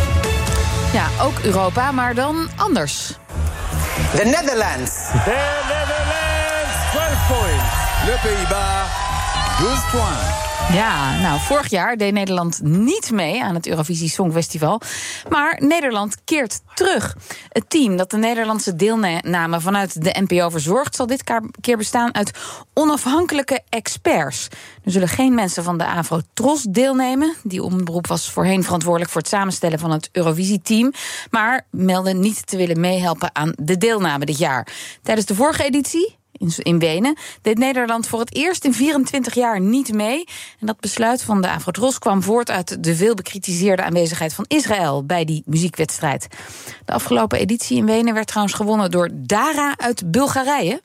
Ja, ook Europa, maar dan anders. The Netherlands. The Netherlands, twaalf points. Le Pays-Bas, twaalf points. Ja, nou, vorig jaar deed Nederland niet mee aan het Eurovisie Songfestival. Maar Nederland keert terug. Het team dat de Nederlandse deelname vanuit de N P O verzorgt, zal dit keer bestaan uit onafhankelijke experts. Er zullen geen mensen van de Afro-Tros deelnemen. Die omroep was voorheen verantwoordelijk voor het samenstellen van het Eurovisie-team. Maar melden niet te willen meehelpen aan de deelname dit jaar. Tijdens de vorige editie, in Wenen, deed Nederland voor het eerst in vierentwintig jaar niet mee. En dat besluit van de Afro-Tros kwam voort uit de veel bekritiseerde aanwezigheid van Israël bij die muziekwedstrijd. De afgelopen editie in Wenen werd trouwens gewonnen door Dara uit Bulgarije.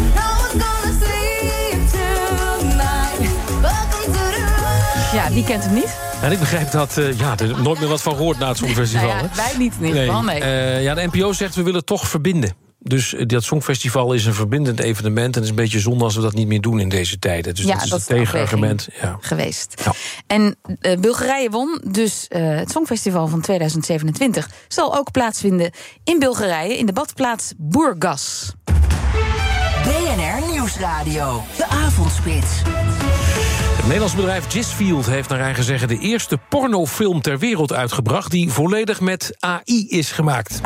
Ja, wie kent hem niet? En ik begrijp dat uh, ja, er nooit meer wat van gehoord na het Songfestival. Nou ja, wij niet in ieder geval, nee. nee. Uh, ja, de N P O zegt we willen toch verbinden. Dus dat Songfestival is een verbindend evenement. En het is een beetje zonde als we dat niet meer doen in deze tijden. Dus ja, dat is dat het tegenargument. Ja. Geweest. Ja. En uh, Bulgarije won, dus uh, het Songfestival van tweeduizend zevenentwintig zal ook plaatsvinden in Bulgarije, in de badplaats Burgas. B N R Nieuwsradio, de avondspits. Het Nederlands bedrijf Gisfield heeft naar eigen zeggen de eerste pornofilm ter wereld uitgebracht die volledig met A I is gemaakt.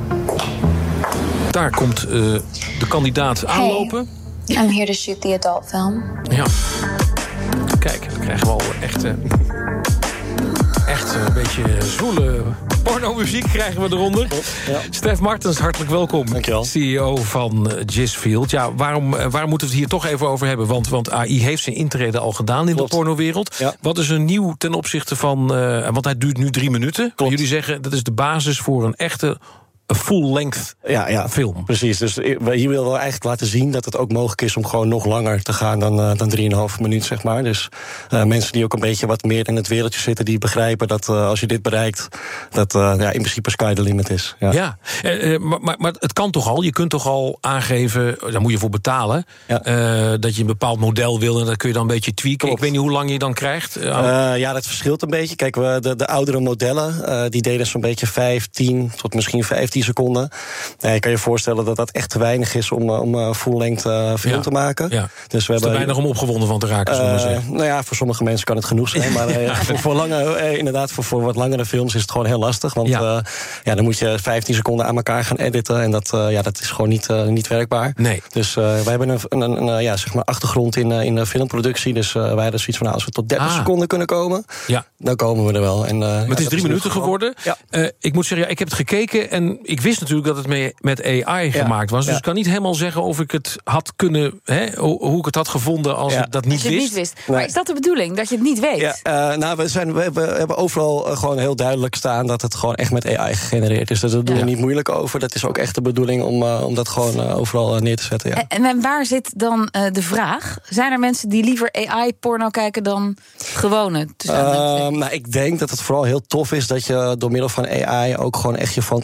Daar komt uh, de kandidaat aanlopen. Hey, I'm here to shoot the adult film. Ja. Kijk, dan krijgen we al echt, uh, echt een beetje zwoele pornomuziek krijgen we eronder. Ja. Stef Martens, hartelijk welkom. Dankjewel. C E O van Gisfield. Ja, waarom, waarom moeten we het hier toch even over hebben? Want, want A I heeft zijn intrede al gedaan in Klopt. de pornowereld. Ja. Wat is er nieuw ten opzichte van... Uh, want hij duurt nu drie minuten. Klopt. Jullie zeggen, dat is de basis voor een echte... een full-length ja, ja, film. Precies, dus hier willen we eigenlijk laten zien dat het ook mogelijk is om gewoon nog langer te gaan dan, uh, dan drieënhalf minuut, zeg maar. Dus uh, mensen die ook een beetje wat meer in het wereldje zitten, die begrijpen dat uh, als je dit bereikt, dat uh, ja, in principe sky the limit is. Ja, ja uh, maar, maar, maar het kan toch al? Je kunt toch al aangeven, daar moet je voor betalen, ja. uh, dat je een bepaald model wil en dat kun je dan een beetje tweaken. Klopt. Ik weet niet hoe lang je dan krijgt. Uh, uh, ja, dat verschilt een beetje. Kijk, we, de, de oudere modellen, uh, die deden zo'n beetje vijf, tien tot misschien vijftien seconden. Ja, je kan je voorstellen dat dat echt te weinig is om, om uh, full-length uh, film ja. te maken. Ja. Dus we hebben te weinig om opgewonden van te raken, zullen we uh, zeggen. Nou ja, voor sommige mensen kan het genoeg zijn. Maar uh, ja. voor, voor, lange, uh, inderdaad, voor, voor wat langere films is het gewoon heel lastig. Want ja. Uh, ja, dan moet je vijftien seconden aan elkaar gaan editen. En dat, uh, ja, dat is gewoon niet, uh, niet werkbaar. Nee. Dus uh, wij hebben een, een, een, een ja, zeg maar achtergrond in, uh, in de filmproductie. Dus uh, wij hadden zoiets van, nou, als we tot dertig ah. seconden kunnen komen, ja. dan komen we er wel. En, uh, maar het ja, is drie minuten geworden. Ja. Uh, ik moet zeggen, ja, ik heb het gekeken en ik wist natuurlijk dat het mee, met A I ja. gemaakt was. Dus ja. ik kan niet helemaal zeggen of ik het had kunnen, hè, hoe ik het had gevonden als ja. ik dat niet als je wist. Het niet wist. Nee. Maar is dat de bedoeling, dat je het niet weet? Ja, uh, nou, we, zijn, we, we hebben overal uh, gewoon heel duidelijk staan dat het gewoon echt met A I gegenereerd is. Dus daar doen we ja. niet moeilijk over. Dat is ook echt de bedoeling om, uh, om dat gewoon uh, overal uh, neer te zetten. Ja. En, en waar zit dan uh, de vraag? Zijn er mensen die liever A I-porno kijken dan gewone? Uh, nou, ik denk dat het vooral heel tof is dat je door middel van A I ook gewoon echt je fantasie er vrij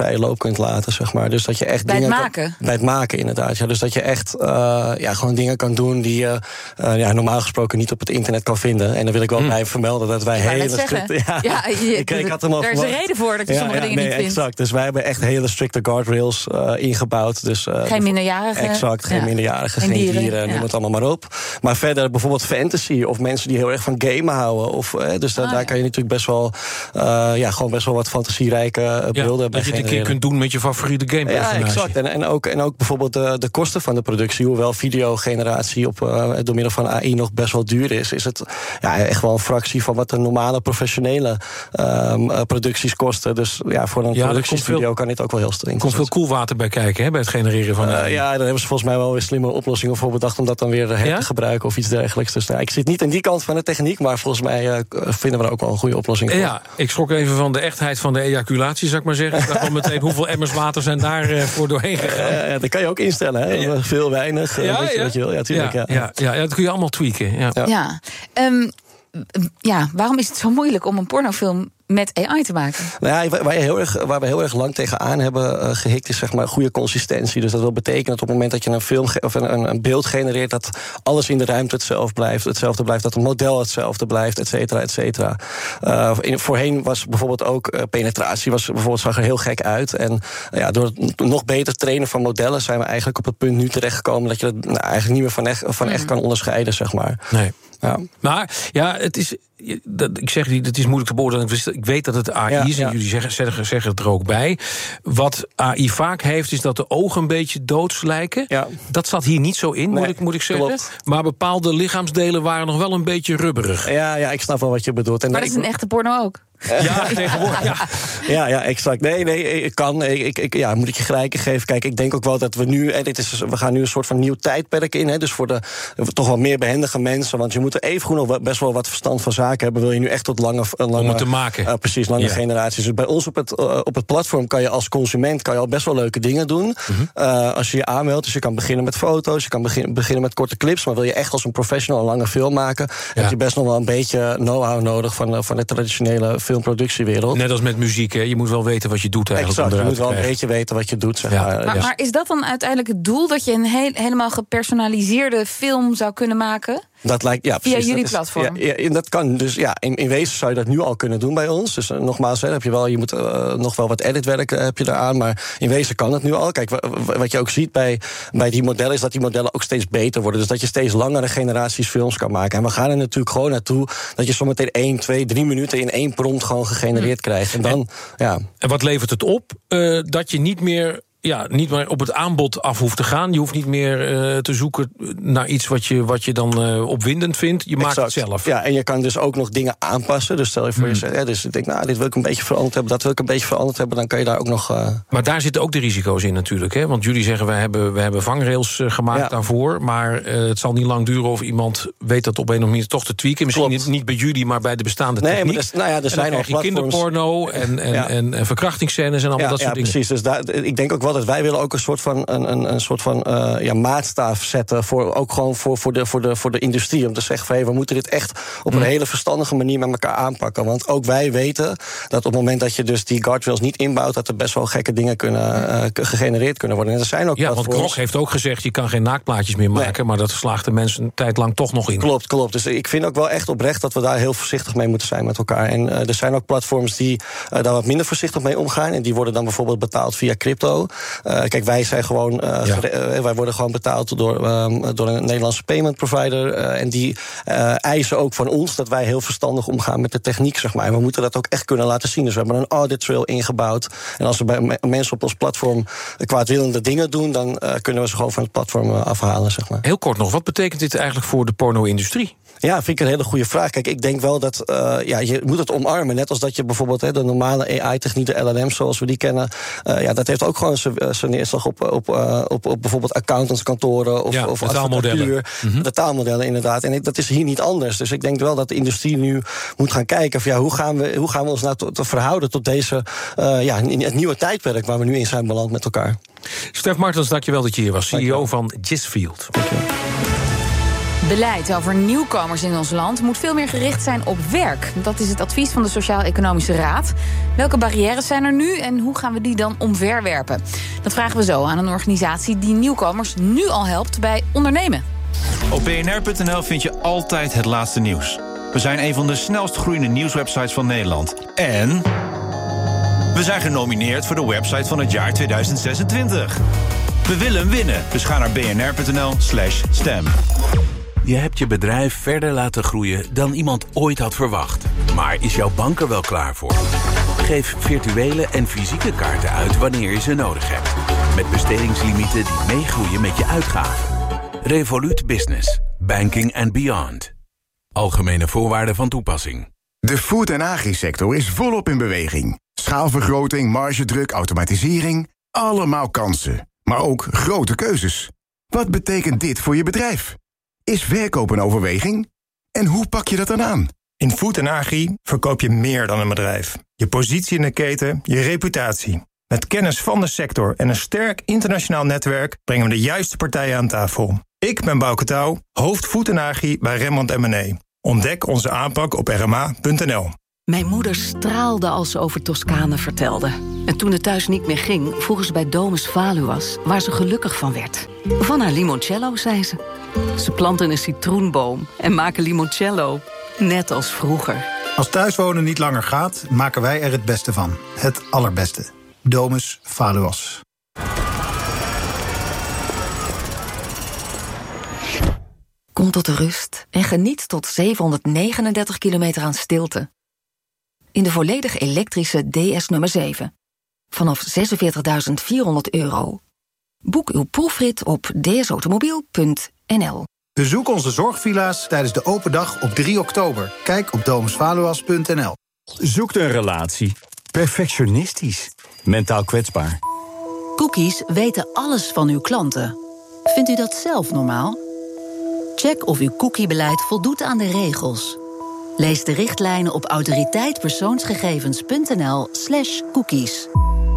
vrije loop kunt laten, zeg maar. Dus dat je echt bij dingen het maken? Kan, bij het maken, inderdaad. Ja. Dus dat je echt uh, ja, gewoon dingen kan doen die je uh, ja, normaal gesproken niet op het internet kan vinden. En dan wil ik wel mm. bij vermelden dat wij hele strikte... Ja, ja, je, ik, ik had hem al er is een reden voor dat je ja, sommige ja, dingen nee, niet vindt. Exact. Dus wij hebben echt hele strikte guardrails uh, ingebouwd. Dus, uh, geen minderjarigen. Exact, geen ja. minderjarigen, geen dieren, dieren ja. noem het allemaal maar op. Maar verder bijvoorbeeld fantasy of mensen die heel erg van gamen houden. Of, uh, dus da, ah, daar ja. kan je natuurlijk best wel, uh, ja, gewoon best wel wat fantasierijke uh, ja, beelden bij dat je het een keer kunt doen met je favoriete gamepersonage. Ja, exact. En, en, ook, en ook bijvoorbeeld de, de kosten van de productie, hoewel videogeneratie op, uh, door middel van A I nog best wel duur is, is het ja, echt wel een fractie van wat de normale professionele um, uh, producties kosten. Dus ja, voor een ja, productiestudio veel, kan dit ook wel heel streng. Er komt veel koelwater bij kijken, hè, bij het genereren van... Uh, ja, daar hebben ze volgens mij wel weer slimme oplossingen voor bedacht om dat dan weer her ja? te gebruiken of iets dergelijks. Dus nou, ik zit niet aan die kant van de techniek, maar volgens mij uh, vinden we er ook wel een goede oplossing voor. Ja, ik schrok even van de echtheid van de ejaculatie, zou ik maar zeggen. Ik dacht wel meteen hoeveel emmers water zijn daar uh, voor doorheen gegaan. Uh, ja, dat kan je ook instellen, hè? Ja. Veel, weinig, uh, ja, weet je ja. wat je wil. Ja, tuurlijk, ja, ja. Ja, ja, ja, dat kun je allemaal tweaken. Ja, ja. ja. Um, ja, waarom is het zo moeilijk om een pornofilm met A I te maken? Nou ja, waar, je heel erg, waar we heel erg lang tegenaan hebben uh, gehikt, is zeg maar goede consistentie. Dus dat wil betekenen dat op het moment dat je een film ge- of een, een beeld genereert, dat alles in de ruimte hetzelfde blijft, hetzelfde blijft, dat het model hetzelfde blijft, et cetera, et cetera. Uh, in, voorheen was bijvoorbeeld ook uh, penetratie, was bijvoorbeeld zag er heel gek uit. En uh, ja, door het nog beter trainen van modellen zijn we eigenlijk op het punt nu terechtgekomen dat je dat nou, eigenlijk niet meer van echt, van echt kan onderscheiden, zeg maar. Nee. Ja. Maar ja, het is. Dat, ik zeg niet, het is moeilijk te beoordelen. Ik weet dat het A I ja, is en ja. jullie zeggen, zeggen, zeggen het er ook bij. Wat A I vaak heeft, is dat de ogen een beetje doods lijken. Ja. Dat zat hier niet zo in, nee, moet, ik, moet ik zeggen. Klopt. Maar bepaalde lichaamsdelen waren nog wel een beetje rubberig. Ja, ja, ik snap wel wat je bedoelt. En maar dat is een ik, echte porno ook. Ja, tegenwoordig, ja. ja. Ja, exact. Nee, nee, ik kan. Ik, ik, ja, moet ik je gelijk geven. Kijk, ik denk ook wel dat we nu... En dit is, we gaan nu een soort van nieuw tijdperk in. Hè, dus voor de toch wel meer behendige mensen. Want je moet er even nog best wel wat verstand van zaken hebben. Wil je nu echt tot lange... lange Om het te maken. Uh, precies, lange ja. generaties. Dus bij ons op het, uh, op het platform kan je als consument kan je al best wel leuke dingen doen. Mm-hmm. Uh, als je je aanmeldt. Dus je kan beginnen met foto's. Je kan begin, beginnen met korte clips. Maar wil je echt als een professional een lange film maken... Ja. heb je best nog wel een beetje know-how nodig van, van de traditionele filmproductiewereld. Net als met muziek, hè? Je moet wel weten wat je doet eigenlijk. Exact, je moet wel een beetje weten wat je doet. Zeg ja. maar. Maar, ja. maar is dat dan uiteindelijk het doel? Dat je een heel, helemaal gepersonaliseerde film zou kunnen maken? Dat lijkt, ja, via precies, jullie dat platform? Is, ja, ja, dat kan. Dus ja, in, in wezen zou je dat nu al kunnen doen bij ons. Dus uh, nogmaals, hè, heb je, wel, je moet uh, nog wel wat editwerk uh, heb je eraan. Maar in wezen kan het nu al. Kijk, w- w- wat je ook ziet bij, bij die modellen... is dat die modellen ook steeds beter worden. Dus dat je steeds langere generaties films kan maken. En we gaan er natuurlijk gewoon naartoe... dat je zometeen één, twee, drie minuten in één prompt gewoon gegenereerd hm. krijgt. En dan, en, ja. En wat levert het op? Uh, dat je niet meer... Ja, niet meer op het aanbod af hoeft te gaan. Je hoeft niet meer uh, te zoeken naar iets wat je, wat je dan uh, opwindend vindt. Je exact. maakt het zelf. Ja, en je kan dus ook nog dingen aanpassen. Dus stel je voor hmm. je, ja, dus ik denk, nou, dit wil ik een beetje veranderd hebben, dat wil ik een beetje veranderd hebben, dan kan je daar ook nog... Uh... Maar daar zitten ook de risico's in natuurlijk, hè? Want jullie zeggen, we hebben, we hebben vangrails uh, gemaakt ja. daarvoor, maar uh, het zal niet lang duren of iemand weet dat op een of andere manier toch te tweaken. Misschien niet, niet bij jullie, maar bij de bestaande nee, techniek. Maar dus, nou ja, er zijn al platforms. Kinderporno en, en, ja. en, en verkrachtingsscènes en allemaal ja, dat soort ja, dingen. Precies, dus daar, ik denk ook wel dat wij willen ook een soort van een, een, een soort van uh, ja, maatstaaf zetten voor ook gewoon voor, voor, de, voor, de, voor de industrie, om te zeggen van hey, we moeten dit echt op een mm. hele verstandige manier met elkaar aanpakken, want ook wij weten dat op het moment dat je dus die guardrails niet inbouwt, dat er best wel gekke dingen kunnen uh, gegenereerd kunnen worden. En er zijn ook ja, want Grok heeft ook gezegd, je kan geen naaktplaatjes meer maken, nee. maar dat slaagden mensen een tijd lang toch nog in. Klopt, klopt. Dus ik vind ook wel echt oprecht dat we daar heel voorzichtig mee moeten zijn met elkaar. En uh, er zijn ook platforms die uh, daar wat minder voorzichtig mee omgaan en die worden dan bijvoorbeeld betaald via crypto. Uh, kijk, wij zijn gewoon, uh, ja. gere- uh, wij worden gewoon betaald door, um, door een Nederlandse payment provider. Uh, en die uh, eisen ook van ons dat wij heel verstandig omgaan met de techniek, zeg maar. En we moeten dat ook echt kunnen laten zien. Dus we hebben een audit trail ingebouwd. En als we bij me- mensen op ons platform kwaadwillende dingen doen, dan uh, kunnen we ze gewoon van het platform uh, afhalen, zeg maar. Heel kort nog, wat betekent dit eigenlijk voor de porno-industrie? Ja, vind ik een hele goede vraag. Kijk, ik denk wel dat uh, ja, je moet het omarmen. Net als dat je bijvoorbeeld he, de normale A I-techniek, de L L M's zoals we die kennen, uh, ja, dat heeft ook gewoon zijn neerslag op, op, uh, op, op bijvoorbeeld accountantskantoren of, ja, of de taalmodellen. Mm-hmm. De taalmodellen, inderdaad. En dat is hier niet anders. Dus ik denk wel dat de industrie nu moet gaan kijken van ja, hoe gaan we, hoe gaan we ons nou te, te verhouden tot deze uh, ja, het nieuwe tijdperk waar we nu in zijn beland met elkaar. Stef Martens, dankjewel dat je hier was. C E O van Gisfield. Dankjewel. Beleid over nieuwkomers in ons land moet veel meer gericht zijn op werk. Dat is het advies van de Sociaal-Economische Raad. Welke barrières zijn er nu en hoe gaan we die dan omverwerpen? Dat vragen we zo aan een organisatie die nieuwkomers nu al helpt bij ondernemen. Op b n r punt n l vind je altijd het laatste nieuws. We zijn een van de snelst groeiende nieuwswebsites van Nederland. En we zijn genomineerd voor de website van het jaar tweeduizend zesentwintig. We willen hem winnen, dus ga naar b n r punt n l slash stem. Je hebt je bedrijf verder laten groeien dan iemand ooit had verwacht. Maar is jouw bank er wel klaar voor? Geef virtuele en fysieke kaarten uit wanneer je ze nodig hebt. Met bestedingslimieten die meegroeien met je uitgaven. Revolut Business. Banking and beyond. Algemene voorwaarden van toepassing. De food- en agri-sector is volop in beweging. Schaalvergroting, margedruk, automatisering. Allemaal kansen. Maar ook grote keuzes. Wat betekent dit voor je bedrijf? Is verkoop een overweging? En hoe pak je dat dan aan? In Food en Agri verkoop je meer dan een bedrijf. Je positie in de keten, je reputatie. Met kennis van de sector en een sterk internationaal netwerk brengen we de juiste partijen aan tafel. Ik ben Bouke Touw, hoofd Food en Agri bij Rembrandt en Mené. Ontdek onze aanpak op r m a punt n l. Mijn moeder straalde als ze over Toscane vertelde. En toen het thuis niet meer ging, vroegen ze bij Domus Valuas waar ze gelukkig van werd. Van haar limoncello, zei ze. Ze planten een citroenboom en maken limoncello, net als vroeger. Als thuiswonen niet langer gaat, maken wij er het beste van. Het allerbeste. Domus Valuas. Kom tot de rust en geniet tot zevenhonderdnegenendertig kilometer aan stilte. In de volledig elektrische D S nummer zeven. Vanaf zesenveertigduizend vierhonderd euro. Boek uw proefrit op d s automobiel punt n l. Bezoek onze zorgvilla's tijdens de open dag op drie oktober. Kijk op domus valuas punt n l. Zoekt een relatie. Perfectionistisch. Mentaal kwetsbaar. Cookies weten alles van uw klanten. Vindt u dat zelf normaal? Check of uw cookiebeleid voldoet aan de regels. Lees de richtlijnen op autoriteitpersoonsgegevens punt n l slash cookies.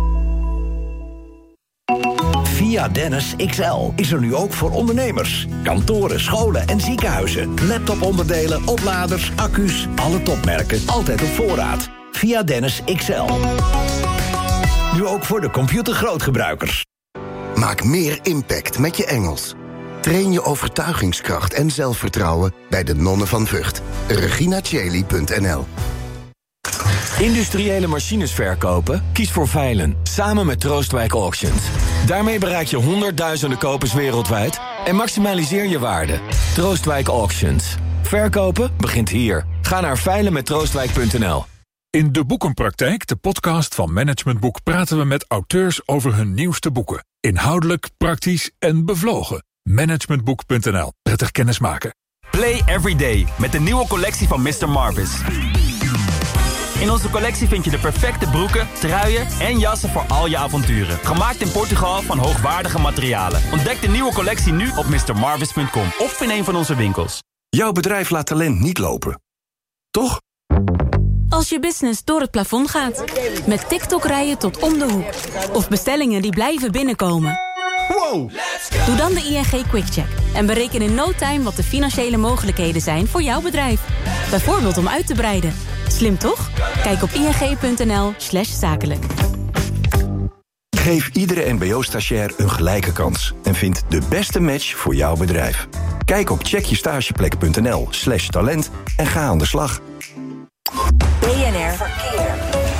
Via Dennis X L is er nu ook voor ondernemers. Kantoren, scholen en ziekenhuizen. Laptoponderdelen, opladers, accu's, alle topmerken. Altijd op voorraad. Via Dennis X L. Nu ook voor de computergrootgebruikers. Maak meer impact met je Engels. Train je overtuigingskracht en zelfvertrouwen bij de Nonnen van Vught. regina cheli punt n l. Industriële machines verkopen? Kies voor Veilen, samen met Troostwijk Auctions. Daarmee bereik je honderdduizenden kopers wereldwijd en maximaliseer je waarde. Troostwijk Auctions. Verkopen begint hier. Ga naar veilen met troostwijk punt n l. In De Boekenpraktijk, de podcast van Management Boek, praten we met auteurs over hun nieuwste boeken. Inhoudelijk, praktisch en bevlogen. managementboek punt n l. Prettig kennismaken. Play every day met de nieuwe collectie van mister Marvis. In onze collectie vind je de perfecte broeken, truien en jassen voor al je avonturen. Gemaakt in Portugal van hoogwaardige materialen. Ontdek de nieuwe collectie nu op mister marvis punt com of in een van onze winkels. Jouw bedrijf laat talent niet lopen. Toch? Als je business door het plafond gaat. Met TikTok rijden tot om de hoek. Of bestellingen die blijven binnenkomen. Wow! Doe dan de I N G QuickCheck. En bereken in no time wat de financiële mogelijkheden zijn voor jouw bedrijf. Bijvoorbeeld om uit te breiden. Slim toch? Kijk op ing punt n l slash zakelijk. Geef iedere mbo-stagiair een gelijke kans. En vind de beste match voor jouw bedrijf. Kijk op checkjestageplek punt n l slash talent en ga aan de slag. B N R Verkeer.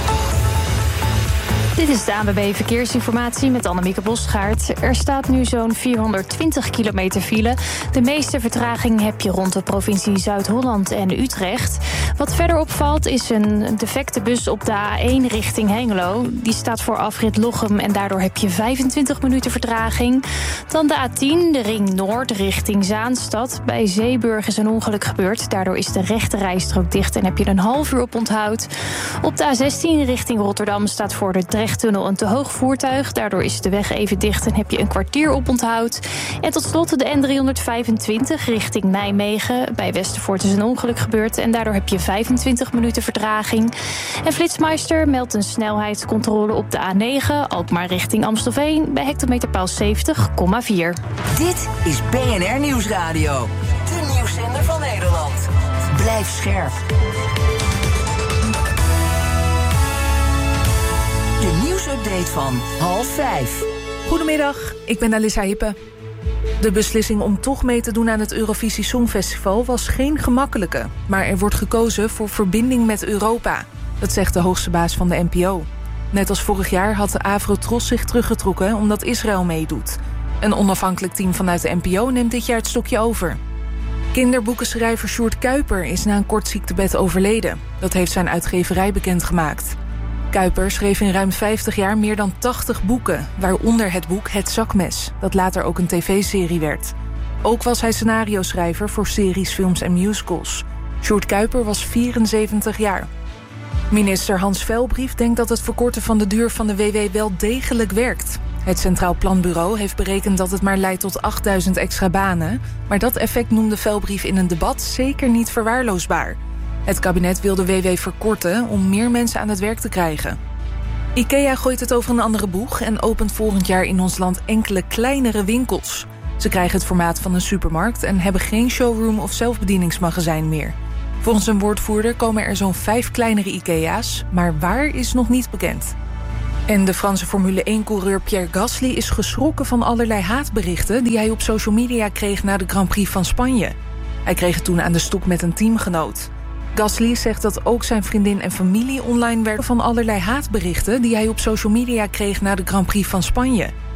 Dit is de A N W B Verkeersinformatie met Annemieke Bosgaard. Er staat nu zo'n vierhonderdtwintig kilometer file. De meeste vertraging heb je rond de provincie Zuid-Holland en Utrecht. Wat verder opvalt is een defecte bus op de A één richting Hengelo. Die staat voor afrit Lochem en daardoor heb je vijfentwintig minuten vertraging. Dan de A tien, de Ring Noord richting Zaanstad. Bij Zeeburg is een ongeluk gebeurd. Daardoor is de rechte rijstrook dicht en heb je een half uur op onthoud. Op de A zestien richting Rotterdam staat voor de Drechttunnel een te hoog voertuig. Daardoor is de weg even dicht en heb je een kwartier op onthoud. En tot slot de N driehonderdvijfentwintig richting Nijmegen. Bij Westervoort is een ongeluk gebeurd en daardoor heb je vijfentwintig minuten vertraging. En Flitsmeister meldt een snelheidscontrole op de A negen, Alkmaar richting Amstelveen, bij hectometerpaal zeventig komma vier. Dit is B N R Nieuwsradio. De blijf scherp. De nieuwsupdate van half vijf. Goedemiddag, ik ben Alissa Hippe. De beslissing om toch mee te doen aan het Eurovisie Songfestival was geen gemakkelijke. Maar er wordt gekozen voor verbinding met Europa. Dat zegt de hoogste baas van de N P O. Net als vorig jaar had de Avrotros zich teruggetrokken omdat Israël meedoet. Een onafhankelijk team vanuit de N P O neemt dit jaar het stokje over. Kinderboekenschrijver Sjoerd Kuiper is na een kort ziektebed overleden. Dat heeft zijn uitgeverij bekendgemaakt. Kuiper schreef in ruim vijftig jaar meer dan tachtig boeken, waaronder het boek Het Zakmes, dat later ook een tv-serie werd. Ook was hij scenario-schrijver voor series, films en musicals. Sjoerd Kuiper was vierenzeventig jaar. Minister Hans Velbrief denkt dat het verkorten van de duur van de W W wel degelijk werkt. Het Centraal Planbureau heeft berekend dat het maar leidt tot achtduizend extra banen, maar dat effect noemde Velbrief in een debat zeker niet verwaarloosbaar. Het kabinet wil de W W verkorten om meer mensen aan het werk te krijgen. IKEA gooit het over een andere boeg en opent volgend jaar in ons land enkele kleinere winkels. Ze krijgen het formaat van een supermarkt en hebben geen showroom of zelfbedieningsmagazijn meer. Volgens een woordvoerder komen er zo'n vijf kleinere IKEA's, maar waar is nog niet bekend. En de Franse Formule één-coureur Pierre Gasly is geschrokken van allerlei haatberichten die hij op social media kreeg na de Grand Prix van Spanje. Hij kreeg het toen aan de stok met een teamgenoot. Gasly zegt dat ook zijn vriendin en familie online werden van allerlei haatberichten die hij op social media kreeg na de Grand Prix van Spanje.